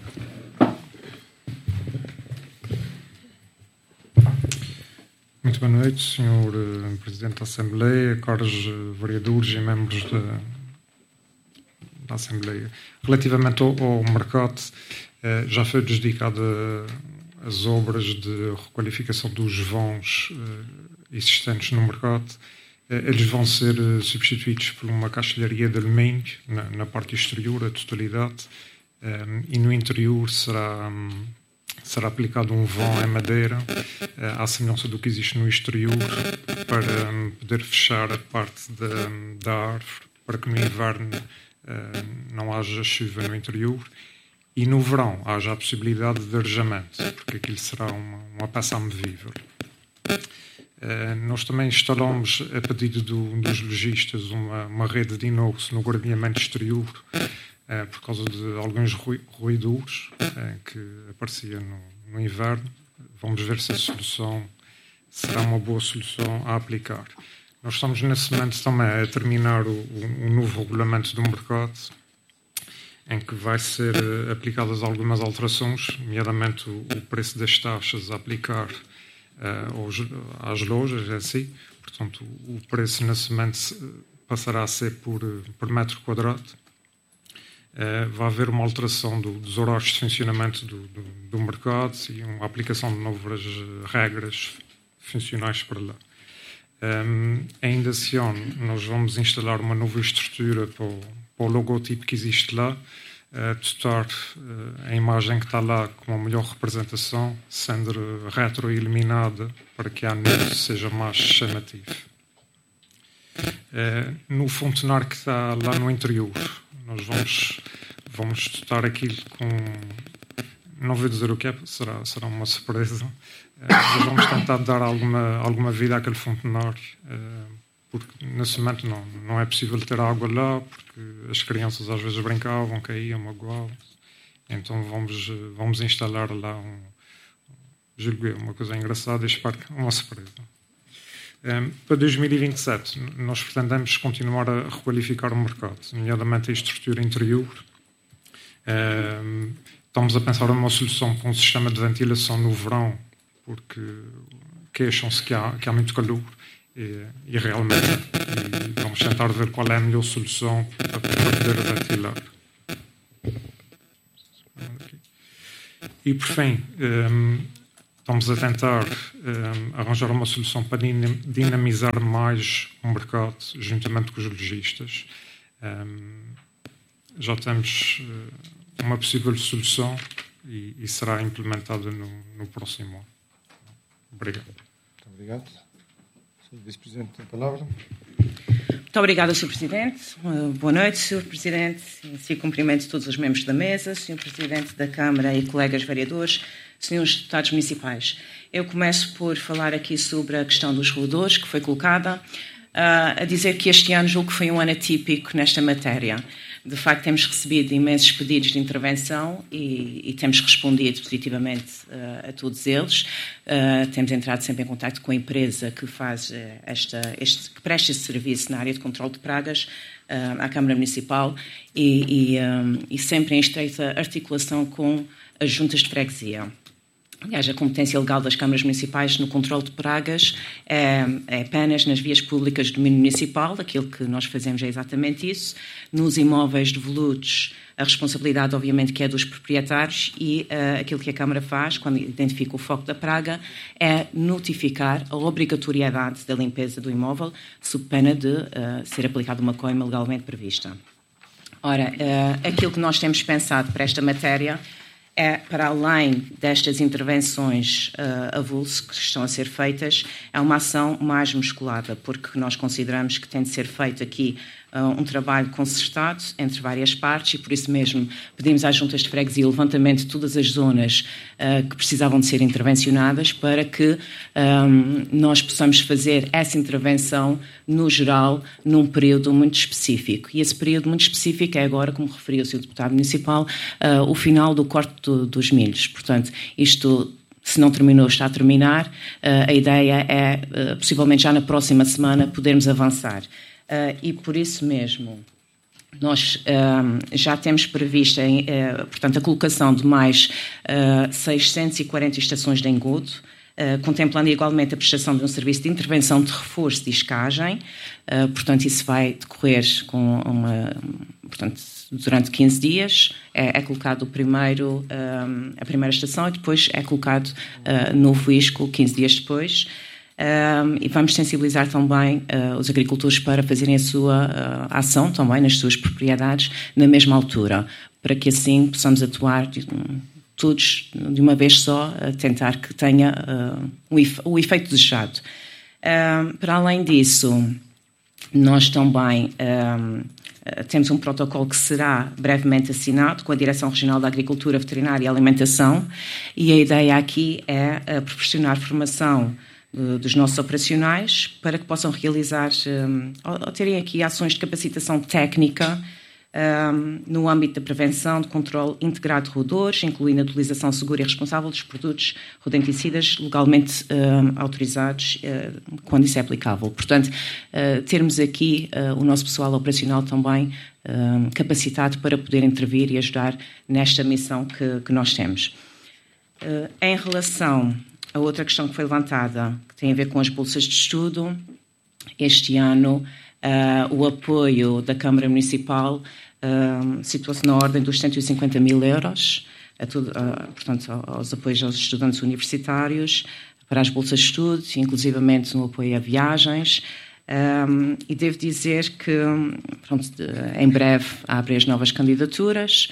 Speaker 3: Muito boa noite, senhor uh, Presidente da Assembleia, caros uh, vereadores e membros da, da Assembleia. Relativamente ao, ao mercado, uh, já foi dedicada as obras de requalificação dos vãos uh, existentes no mercado. Eles vão ser substituídos por uma caixilharia de alumínio na, na parte exterior, a totalidade, um, e no interior será, um, será aplicado um vão em madeira, uh, à semelhança do que existe no exterior, para um, poder fechar a parte da, da árvore, para que no inverno uh, não haja chuva no interior, e no verão haja a possibilidade de arejamento, porque aquilo será uma, uma peça amovível. Uh, nós também instalamos, a pedido do, dos lojistas, uma, uma rede de inox no guarneamento exterior, uh, por causa de alguns ruídos uh, que apareciam no, no inverno. Vamos ver se a solução será uma boa solução a aplicar. Nós estamos nesse momento também a terminar o, o, o novo regulamento do mercado, em que vai ser uh, aplicadas algumas alterações, nomeadamente o, o preço das taxas a aplicar Uh, às lojas em si. Portanto, o preço nesse momento passará a ser por, por metro quadrado. Uh, vai haver uma alteração do, dos horários de funcionamento do, do, do mercado e uma aplicação de novas regras funcionais para lá. Um, ainda esse ano nós vamos instalar uma nova estrutura para o, para o logotipo que existe lá, Uh, dotar uh, a imagem que está lá com uma melhor representação, sendo retroiluminada para que a anúncio seja mais chamativo. Uh, no fontenário que está lá no interior, nós vamos, vamos dotar aquilo com... Não vou dizer o que é, será, será uma surpresa. Uh, mas vamos tentar dar alguma, alguma vida àquele fontenário, uh, porque nesse momento não, não é possível ter água lá, porque as crianças às vezes brincavam, caíam, magoavam. Então vamos, vamos instalar lá um, julgo eu, uma coisa engraçada, este parque, uma surpresa. Um, para dois mil e vinte e sete, nós pretendemos continuar a requalificar o mercado, nomeadamente a estrutura interior. Um, estamos a pensar numa solução com um sistema de ventilação no verão, porque queixam-se que há, que há muito calor, e, e realmente e vamos tentar ver qual é a melhor solução para, para poder ventilar. E por fim, um, estamos a tentar um, arranjar uma solução para dinamizar mais o mercado juntamente com os lojistas. Um, já temos uh, uma possível solução e, e será implementada no, no próximo ano. Obrigado.
Speaker 11: Muito obrigado. senhor Vice-Presidente, tem a palavra.
Speaker 12: Muito obrigada, senhor Presidente. Boa noite, senhor Presidente. Em cumprimento todos os membros da mesa, senhor Presidente da Câmara e colegas vereadores, senhores deputados municipais. Eu começo por falar aqui sobre a questão dos roedores, que foi colocada, uh, a dizer que este ano julgo que foi um ano atípico nesta matéria. De facto, temos recebido imensos pedidos de intervenção e, e temos respondido positivamente uh, a todos eles. Uh, temos entrado sempre em contato com a empresa que faz uh, esta, este, que presta esse serviço na área de controle de pragas uh, à Câmara Municipal e, e, um, e sempre em estreita articulação com as juntas de freguesia. Aliás, a competência legal das câmaras municipais no controle de pragas é, é apenas nas vias públicas de domínio municipal. Aquilo que nós fazemos é exatamente isso. Nos imóveis devolutos, a responsabilidade, obviamente, que é dos proprietários e uh, aquilo que a Câmara faz, quando identifica o foco da praga, é notificar a obrigatoriedade da limpeza do imóvel, sob pena de uh, ser aplicada uma coima legalmente prevista. Ora, uh, aquilo que nós temos pensado para esta matéria é, para além destas intervenções uh, avulso que estão a ser feitas, é uma ação mais musculada, porque nós consideramos que tem de ser feito aqui uh, um trabalho concertado entre várias partes e, por isso mesmo, pedimos às juntas de freguesia o levantamento de todas as zonas uh, que precisavam de ser intervencionadas para que um, nós possamos fazer essa intervenção, no geral, num período muito específico. E esse período muito específico é agora, como referiu o senhor Deputado Municipal, uh, o final do corte do, dos milhos. Portanto, isto, se não terminou, está a terminar. Uh, a ideia é, uh, possivelmente já na próxima semana, podermos avançar. Uh, e por isso mesmo, nós uh, já temos previsto, uh, portanto, a colocação de mais uh, seiscentas e quarenta estações de engodo, Uh, contemplando igualmente a prestação de um serviço de intervenção de reforço de escagem. Uh, portanto, isso vai decorrer com uma, portanto, durante quinze dias. É, é colocado o primeiro, um, a primeira estação e depois é colocado uh, novo isco quinze dias depois. Um, e vamos sensibilizar também uh, os agricultores para fazerem a sua uh, ação também nas suas propriedades na mesma altura, para que assim possamos atuar de, todos de uma vez só, a tentar que tenha uh, o, efe, o efeito desejado. Uh, para além disso, nós também uh, temos um protocolo que será brevemente assinado com a Direção Regional da Agricultura, Veterinária e Alimentação, e a ideia aqui é uh, proporcionar formação uh, dos nossos operacionais para que possam realizar, um, ou, ou terem aqui ações de capacitação técnica Um, no âmbito da prevenção, de controle integrado de roedores, incluindo a utilização segura e responsável dos produtos rodenticidas legalmente um, autorizados, uh, quando isso é aplicável. Portanto, uh, termos aqui uh, o nosso pessoal operacional também um, capacitado para poder intervir e ajudar nesta missão que, que nós temos. Uh, em relação a outra questão que foi levantada, que tem a ver com as bolsas de estudo, este ano Uh, o apoio da Câmara Municipal uh, situou-se na ordem dos cento e cinquenta mil euros, a tudo, uh, portanto, aos apoios aos estudantes universitários, para as bolsas de estudo, inclusivamente no apoio a viagens. Um, e devo dizer que, pronto, em breve abrem as novas candidaturas.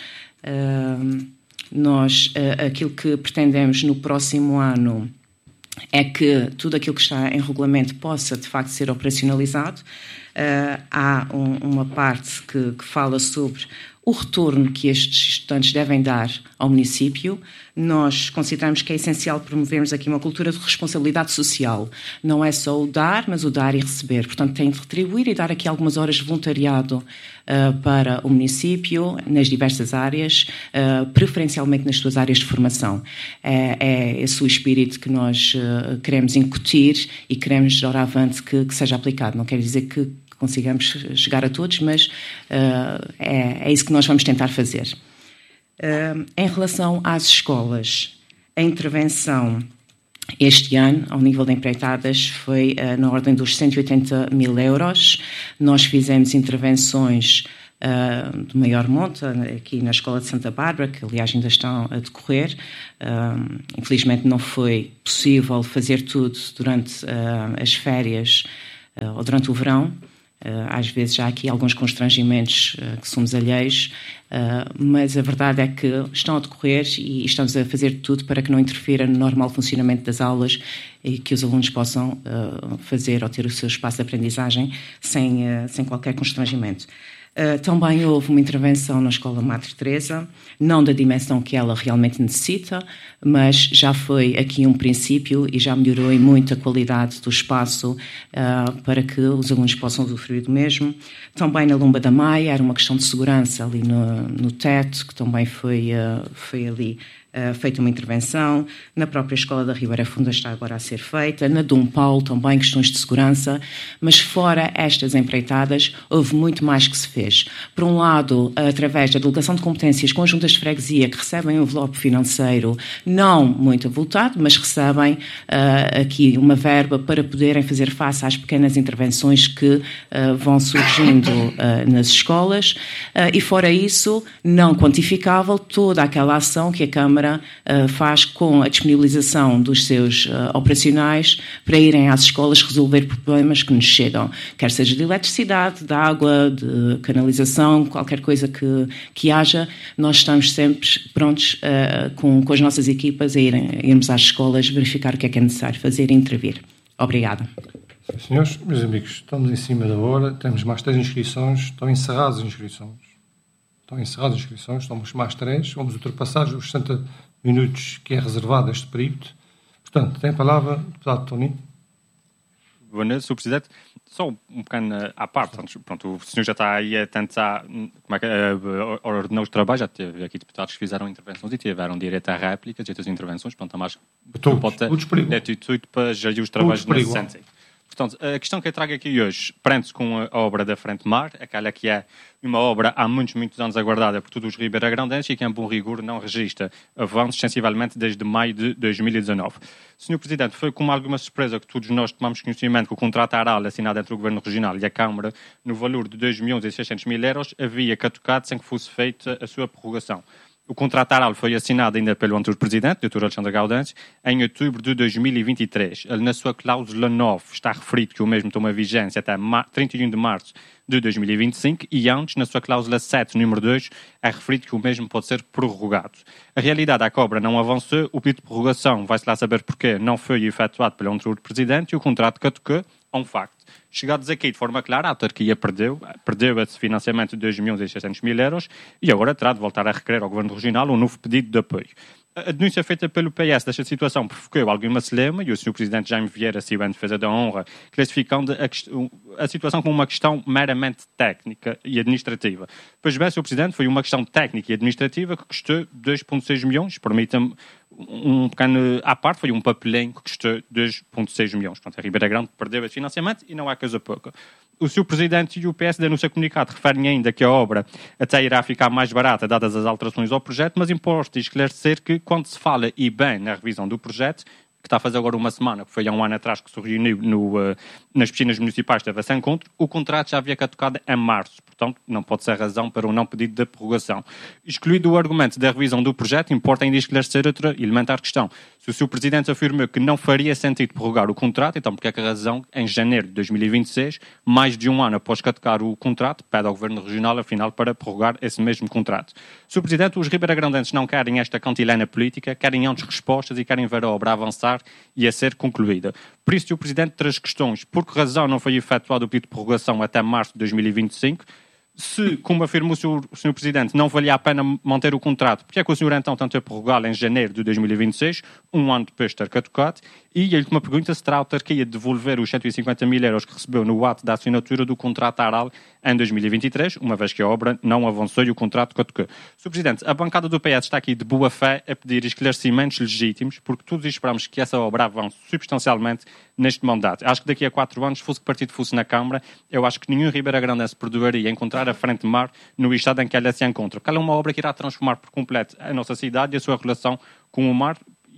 Speaker 12: Uh, nós, uh, aquilo que pretendemos no próximo ano é que tudo aquilo que está em regulamento possa, de facto, ser operacionalizado. Uh, há um, uma parte que, que fala sobre o retorno que estes estudantes devem dar ao município. Nós consideramos que é essencial promovermos aqui uma cultura de responsabilidade social. Não é só o dar, mas o dar e receber. Portanto, tem de retribuir e dar aqui algumas horas de voluntariado uh, para o município, nas diversas áreas, uh, preferencialmente nas suas áreas de formação. É, é esse o espírito que nós uh, queremos incutir e queremos, de hora avante, que, que seja aplicado. Não quer dizer que consigamos chegar a todos, mas uh, é, é isso que nós vamos tentar fazer. Uh, em relação às escolas, a intervenção Este ano, ao nível de empreitadas, foi uh, na ordem dos cento e oitenta mil euros. Nós fizemos intervenções uh, de maior monta aqui na Escola de Santa Bárbara, que aliás ainda estão a decorrer. Uh, infelizmente não foi possível fazer tudo durante uh, as férias uh, ou durante o verão. Uh, às vezes há aqui alguns constrangimentos uh, que somos alheios, uh, mas a verdade é que estão a decorrer e estamos a fazer tudo para que não interfira no normal funcionamento das aulas e que os alunos possam uh, fazer ou ter o seu espaço de aprendizagem sem, uh, sem qualquer constrangimento. Uh, também houve uma intervenção na Escola Madre Teresa, não da dimensão que ela realmente necessita, mas já foi aqui um princípio e já melhorou em muito a qualidade do espaço uh, para que os alunos possam usufruir do mesmo. Também na Lumba da Maia era uma questão de segurança ali no, no teto, que também foi, uh, foi ali Uh, feita uma intervenção. Na própria Escola da Ribeira Funda está agora a ser feita, na Dom Paulo também questões de segurança, mas fora estas empreitadas houve muito mais que se fez. Por um lado, através da delegação de competências com as juntas de freguesia, que recebem um envelope financeiro não muito avultado, mas recebem uh, aqui uma verba para poderem fazer face às pequenas intervenções que uh, vão surgindo uh, nas escolas, uh, e fora isso, não quantificável toda aquela ação que a Câmara Uh, faz com a disponibilização dos seus uh, operacionais para irem às escolas resolver problemas que nos chegam, quer seja de eletricidade, de água, de canalização, qualquer coisa que, que haja, nós estamos sempre prontos uh, com, com as nossas equipas a, irem, a irmos às escolas verificar o que é que é necessário fazer e intervir. Obrigada.
Speaker 11: Sim, senhores, meus amigos, estamos em cima da hora, temos mais três inscrições, estão encerradas as inscrições. Estão encerradas as inscrições, estamos mais três, vamos ultrapassar os sessenta minutos que é reservado a este período. Portanto, tem a palavra o deputado Tony.
Speaker 13: Boa noite, senhor Presidente. Só um pequeno à parte. Pronto, o senhor já está aí a tentar, como é que uh, ordenar os trabalhos, já teve aqui deputados que fizeram intervenções e tiveram direito a réplicas e outras intervenções. Pronto, mais
Speaker 11: todos,
Speaker 13: pode ter
Speaker 11: todos por
Speaker 13: atitude para gerir os trabalhos nesse sentido. Portanto, a questão que eu trago aqui hoje prende-se com a obra da Frente Mar, aquela que é uma obra há muitos, muitos anos aguardada por todos os ribeiragrandenses e que, em bom rigor, não registra avanços sensivelmente desde maio de dois mil e dezanove. senhor Presidente, foi com alguma surpresa que todos nós tomamos conhecimento que o contrato aral assinado entre o Governo Regional e a Câmara, no valor de dois milhões e seiscentos mil euros, havia caducado sem que fosse feita a sua prorrogação. O contrato aral foi assinado ainda pelo anterior Presidente, doutor Alexandre Gaudense, em outubro de dois mil e vinte e três. Ele, na sua cláusula nove, está referido que o mesmo toma vigência até trinta e um de março de dois mil e vinte e cinco e antes, na sua cláusula sete, número dois, é referido que o mesmo pode ser prorrogado. A realidade é que a obra não avançou, o pedido de prorrogação, vai-se lá saber porquê, não foi efetuado pelo anterior Presidente e o contrato caducou, é um facto. Chegados aqui de forma clara, a autarquia perdeu, perdeu esse financiamento de dois milhões e seiscentos mil euros e agora terá de voltar a requerer ao Governo Regional um novo pedido de apoio. A denúncia feita pelo P S desta situação provocou alguma celema e o senhor Presidente Jaime Vieira saiu em defesa da honra, classificando a, a situação como uma questão meramente técnica e administrativa. Pois bem, senhor Presidente, foi uma questão técnica e administrativa que custou dois vírgula seis milhões, permita-me um pequeno à parte, foi um papelinho que custou dois vírgula seis milhões. Portanto, a Ribeira Grande perdeu esse financiamento e não há coisa pouca. O senhor Presidente e o P S no seu comunicado referem ainda que a obra até irá ficar mais barata dadas as alterações ao projeto, mas importa esclarecer que quando se fala e bem na revisão do projeto, que está a fazer agora uma semana, que foi há um ano atrás que se reuniu no, uh, nas piscinas municipais, teve esse encontro, o contrato já havia caducado em março, portanto não pode ser razão para o não pedido de prorrogação. Excluído o argumento da revisão do projeto, importa ainda esclarecer outra elementar questão. Se o senhor Presidente afirmou que não faria sentido prorrogar o contrato, então porque é que a razão, em janeiro de dois mil e vinte e seis, mais de um ano após caducar o contrato, pede ao Governo Regional, afinal, para prorrogar esse mesmo contrato? senhor Presidente, os ribeiragrandenses não querem esta cantilena política, querem antes respostas e querem ver a obra avançar e a ser concluída. Por isso, o Presidente traz questões. Por que razão não foi efetuado o pedido de prorrogação até março de dois mil e vinte e cinco? Se, como afirma o senhor, o senhor Presidente, não valia a pena manter o contrato, porque é que o senhor então tentou prorrogá-lo em janeiro de dois mil e vinte e seis, um ano depois de ter caducado? E a última pergunta, se terá a autarquia de devolver os cento e cinquenta mil euros que recebeu no ato da assinatura do contrato aral em dois mil e vinte e três, uma vez que a obra não avançou e o contrato caducou? senhor Presidente, a bancada do P S está aqui de boa fé a pedir esclarecimentos legítimos, porque todos esperamos que essa obra avance substancialmente neste mandato. Acho que daqui a quatro anos, fosse que partido fosse na Câmara, eu acho que nenhum ribeiragrandense perdoaria encontrar a Frente Mar no estado em que ela se encontra. Porque ela é uma obra que irá transformar por completo a nossa cidade e a sua relação com o mar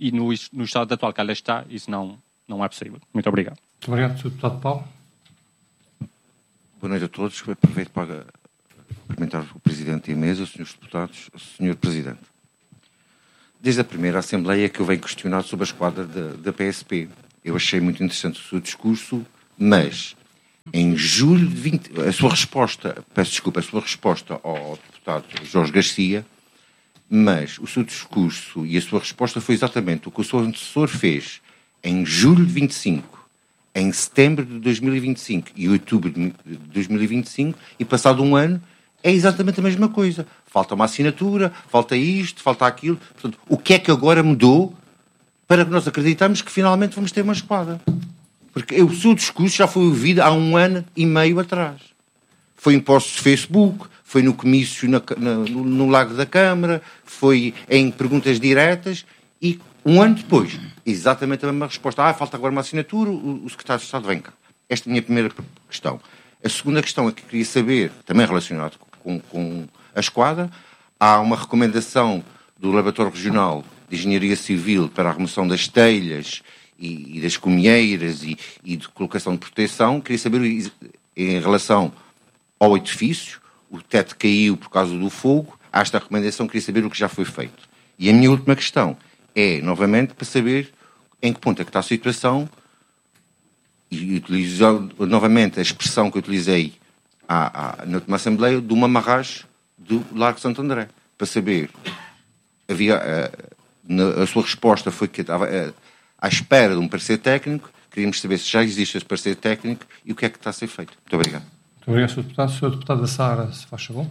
Speaker 13: e no, no estado atual que ela está, isso não, não é possível. Muito obrigado.
Speaker 11: Muito obrigado, senhor Deputado Paulo.
Speaker 14: Boa noite a todos. Aproveito para cumprimentar o Presidente e a mesa, os senhores Deputados, o senhor Presidente. Desde a primeira Assembleia que eu venho questionar sobre a esquadra da, da P S P. Eu achei muito interessante o seu discurso, mas em julho de vinte... A sua resposta, peço desculpa, a sua resposta ao deputado Jorge Garcia, mas o seu discurso e a sua resposta foi exatamente o que o seu antecessor fez em julho de vinte e cinco, em setembro de dois mil e vinte e cinco e outubro de dois mil e vinte e cinco, e passado um ano é exatamente a mesma coisa. Falta uma assinatura, falta isto, falta aquilo. Portanto, o que é que agora mudou para que nós acreditamos que finalmente vamos ter uma esquadra? Porque o seu discurso já foi ouvido há um ano e meio atrás. Foi em posts de Facebook, foi no comício na, na, no, no Lago da Câmara, foi em perguntas diretas e um ano depois, exatamente a mesma resposta. Ah, falta agora uma assinatura, o, o secretário de Estado vem cá. Esta é a minha primeira questão. A segunda questão é que queria saber, também relacionado com, com a esquadra, há uma recomendação do Laboratório Regional de Engenharia Civil para a remoção das telhas e, e das comieiras e, e de colocação de proteção. Queria saber, em relação ao edifício, o teto caiu por causa do fogo, há esta recomendação, queria saber o que já foi feito. E a minha última questão é, novamente, para saber em que ponto é que está a situação, e utilizo novamente a expressão que eu utilizei à, à, na última Assembleia, de uma amarragem do Largo Santo André, para saber, havia, a, na, a sua resposta foi que estava a, à espera de um parecer técnico, queríamos saber se já existe esse parecer técnico e o que é que está a ser feito. Muito obrigado.
Speaker 11: Muito obrigado, senhor Deputado. senhor Deputado da Sara, se faz favor.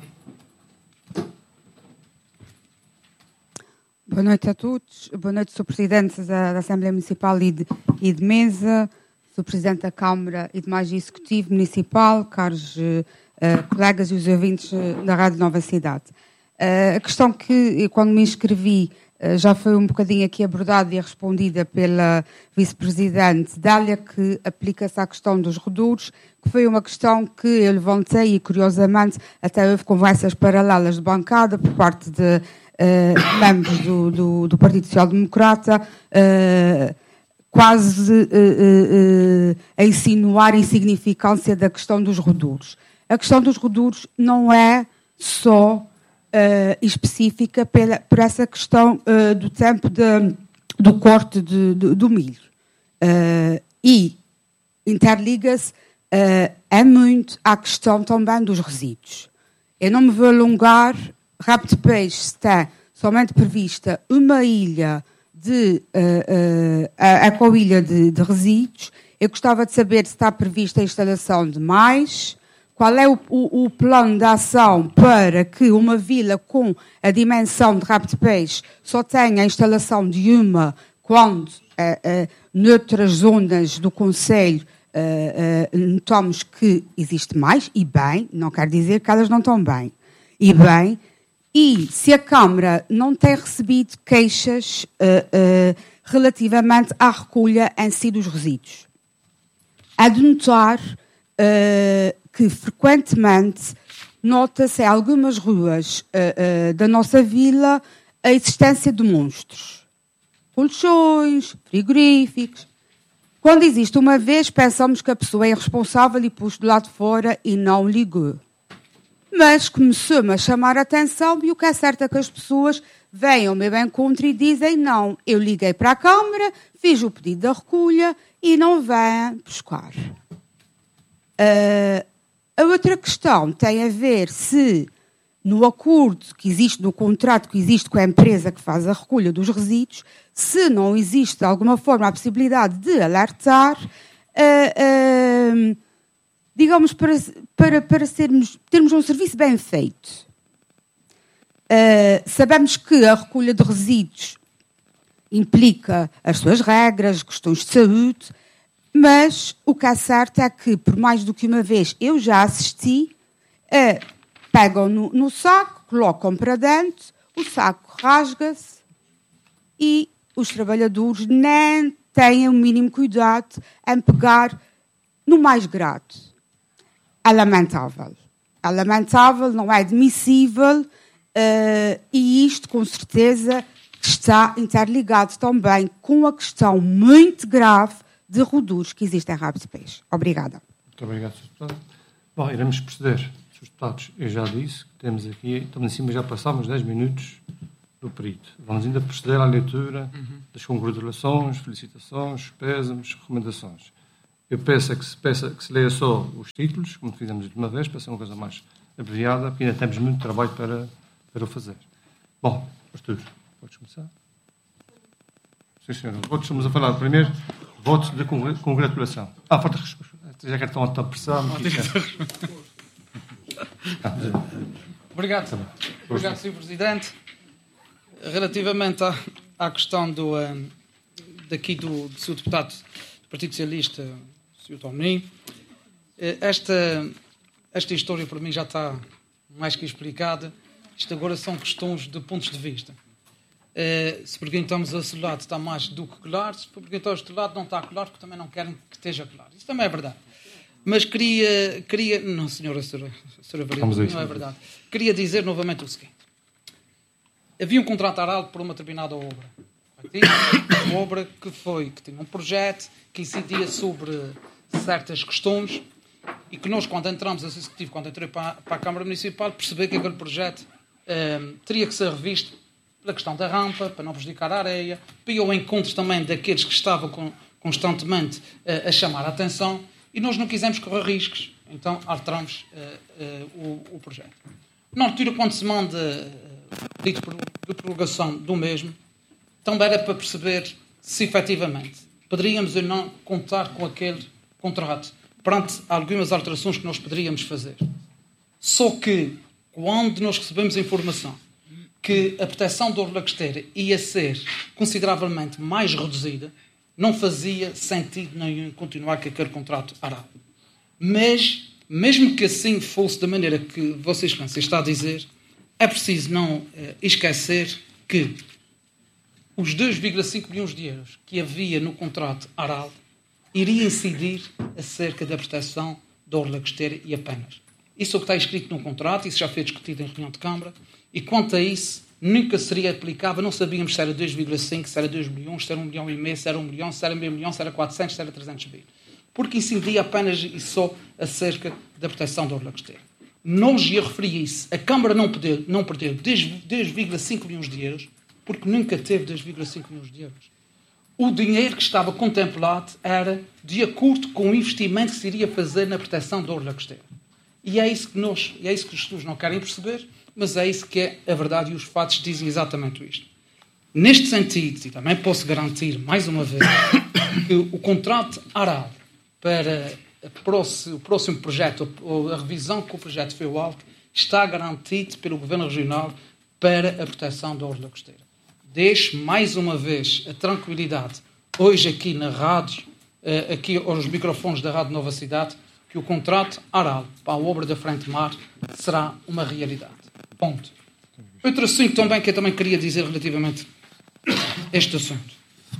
Speaker 15: Boa noite a todos. Boa noite, senhor Presidente da, da Assembleia Municipal e de, e de Mesa, senhor Presidente da Câmara e demais Executivo Municipal, caros uh, colegas e os ouvintes uh, da Rádio Nova Cidade. Uh, a questão que, quando me inscrevi, uh, já foi um bocadinho aqui abordada e respondida pela Vice-Presidente Dália, que aplica-se à questão dos redutos, que foi uma questão que eu levantei e, curiosamente, até houve conversas paralelas de bancada por parte de Uh, membros do, do, do Partido Social Democrata, uh, quase uh, uh, uh, a insinuar a insignificância da questão dos redutos. A questão dos redutos não é só uh, específica pela, por essa questão uh, do tempo de, do corte de, de, do milho. Uh, e interliga-se uh, é muito à questão também dos resíduos. Eu não me vou alongar. Rabo de Peixe está somente prevista uma ilha de uh, uh, a ecoilha de, de resíduos. Eu gostava de saber se está prevista a instalação de mais, qual é o, o, o plano de ação para que uma vila com a dimensão de Rabo de Peixe só tenha a instalação de uma, quando uh, uh, noutras zonas do concelho uh, uh, notamos que existe mais, e bem, não quer dizer que elas não estão bem, e bem. E se a Câmara não tem recebido queixas uh, uh, relativamente à recolha em si dos resíduos. Há de notar uh, que frequentemente nota-se em algumas ruas uh, uh, da nossa vila a existência de monstros. Colchões, frigoríficos. Quando existe uma vez, pensamos que a pessoa é irresponsável e pôs do lado de fora e não ligou. Mas começou-me a chamar a atenção e o que é certo é que as pessoas vêm ao meu encontro e dizem não, eu liguei para a Câmara, fiz o pedido da recolha e não vêm buscar. Uh, a outra questão tem a ver se no acordo que existe, no contrato que existe com a empresa que faz a recolha dos resíduos, se não existe de alguma forma a possibilidade de alertar uh, uh, digamos, para, para, para sermos, termos um serviço bem feito. Uh, sabemos que a recolha de resíduos implica as suas regras, questões de saúde, mas o que é certo é que, por mais do que uma vez eu já assisti, uh, pegam no, no saco, colocam para dentro, o saco rasga-se e os trabalhadores nem têm o mínimo cuidado em pegar no mais grato. É lamentável. É lamentável, não é admissível uh, e isto, com certeza, que está interligado também com a questão muito grave de roduros que existe em Rabo de Peixe. Obrigada.
Speaker 11: Muito obrigado, senhor Deputado. Bom, iremos proceder. senhores Deputados, eu já disse que temos aqui, estamos em cima, já passámos dez minutos do perito. Vamos ainda proceder à leitura uhum. das congratulações, felicitações, pésames, recomendações. Eu peço é que se, peça, que se leia só os títulos, como fizemos de uma vez, para ser uma coisa mais abreviada, porque ainda temos muito trabalho para, para o fazer. Bom, Artur, podes começar? Sim, senhor. Votos, estamos a falar primeiro, votos de congratulação. Ah, falta resposta. Já que estão a estar pressão.
Speaker 1: Obrigado. Obrigado, senhor Presidente. Relativamente à, à questão do, um, daqui do, do seu deputado do Partido Socialista, o senhor Toninho, esta, esta história para mim já está mais que explicada. Isto agora são questões de pontos de vista. Uh, se perguntamos a esse lado está mais do que claro, se perguntamos a este lado não está claro, porque também não querem que esteja claro. Isso também é verdade. Mas queria... queria não, senhora, senhora, senhora Vereadora, não é verdade. Queria dizer novamente o seguinte. Havia um contrato aral para uma determinada obra. Uma obra que foi, que tinha um projeto, que incidia sobre certas questões e que nós, quando entramos, a Executivo, quando entrei para, para a Câmara Municipal, percebi que aquele projeto um, teria que ser revisto pela questão da rampa, para não prejudicar a areia, para ir ao encontro também daqueles que estavam com, constantemente uh, a chamar a atenção, e nós não quisemos correr riscos, então alteramos uh, uh, o, o projeto. Na altura, quando se manda uh, pedido de prorrogação do mesmo, também era para perceber se efetivamente poderíamos ou não contar com aquele contrato perante algumas alterações que nós poderíamos fazer. Só que, quando nós recebemos a informação que a proteção da orla costeira ia ser consideravelmente mais reduzida, não fazia sentido nenhum continuar com aquele contrato aral. Mas, mesmo que assim fosse da maneira que Vossa Excelência está a dizer, é preciso não uh, esquecer que os dois vírgula cinco milhões de euros que havia no contrato aral iria incidir acerca da proteção da orla costeira e apenas. Isso é o que está escrito no contrato, isso já foi discutido em reunião de Câmara, e quanto a isso, nunca seria aplicável, não sabíamos se era dois vírgula cinco, se era dois milhões, se era um milhão e meio, se era um milhão, se era meio milhão, se era quatrocentos, se era trezentos mil. Porque incidia apenas e só acerca da proteção da orla costeira. Nós ia referir isso. A Câmara não perdeu, não perdeu dois vírgula cinco milhões de euros, porque nunca teve dois vírgula cinco milhões de euros. O dinheiro que estava contemplado era de acordo com o investimento que se iria fazer na proteção da orla costeira. E é isso que nós, é isso que os estudos não querem perceber, mas é isso que é a verdade e os fatos dizem exatamente isto. Neste sentido, e também posso garantir mais uma vez, que o contrato aral para o próximo projeto, ou a revisão que o projeto foi alto, está garantido pelo Governo Regional para a proteção da orla costeira. Deixo mais uma vez a tranquilidade, hoje aqui na rádio, aqui aos microfones da Rádio Nova Cidade, que o contrato aral para a obra da Frente Mar será uma realidade. Ponto. Outro assunto também que eu também queria dizer relativamente a este assunto.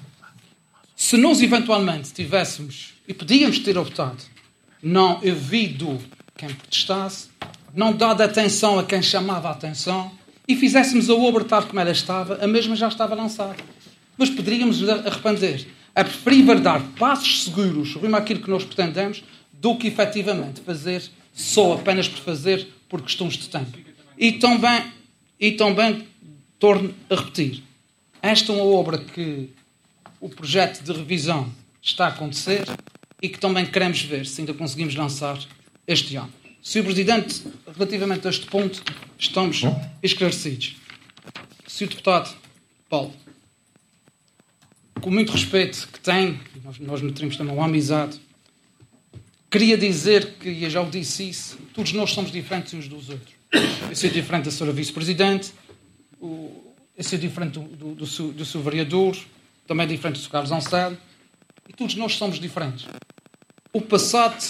Speaker 1: Se nós eventualmente tivéssemos, e podíamos ter optado, não ouvido quem protestasse, não dado atenção a quem chamava a atenção, e fizéssemos a obra tal como ela estava, a mesma já estava lançada. Mas poderíamos arrepender. É preferível dar passos seguros rumo àquilo que nós pretendemos do que efetivamente fazer só apenas por fazer por questões de tempo. E também, e também torno a repetir, esta é uma obra que o projeto de revisão está a acontecer e que também queremos ver se ainda conseguimos lançar este ano. senhor Presidente, relativamente a este ponto, estamos esclarecidos. senhor Deputado Paulo, com muito respeito que tem, nós, nós nutrimos também uma amizade, queria dizer que, e eu já o disse isso, todos nós somos diferentes uns dos outros. Eu sou diferente da senhora Vice-Presidente, eu sou diferente do, do, do, do, do seu vereador, também diferente do seu Carlos Anselmo, e todos nós somos diferentes. O passado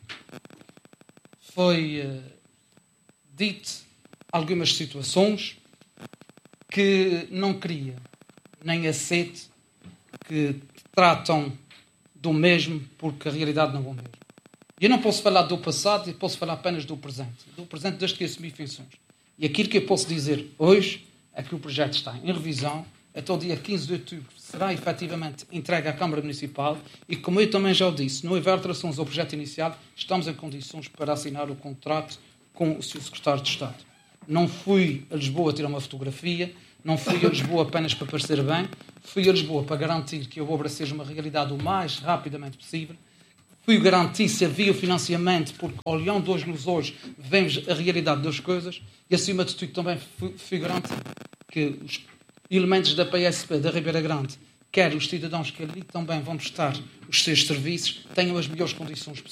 Speaker 1: foi uh, dito algumas situações que não queria, nem aceito, que tratam do mesmo, porque a realidade não é o mesmo. Eu não posso falar do passado, eu posso falar apenas do presente. Do presente desde que assumi funções. E aquilo que eu posso dizer hoje é que o projeto está em revisão, até o dia quinze de outubro será efetivamente entregue à Câmara Municipal e, como eu também já o disse, não houver alterações ao projeto inicial, estamos em condições para assinar o contrato com o senhor Secretário de Estado. Não fui a Lisboa tirar uma fotografia, não fui a Lisboa apenas para parecer bem, fui a Lisboa para garantir que a obra seja uma realidade o mais rapidamente possível. Fui garantir se havia o financiamento, porque olhando hoje nos olhos, vemos a realidade das coisas e, acima de tudo, também fui, fui garantir que os elementos da P S P da Ribeira Grande, quer os cidadãos que ali também vão prestar os seus serviços, tenham as melhores condições possíveis.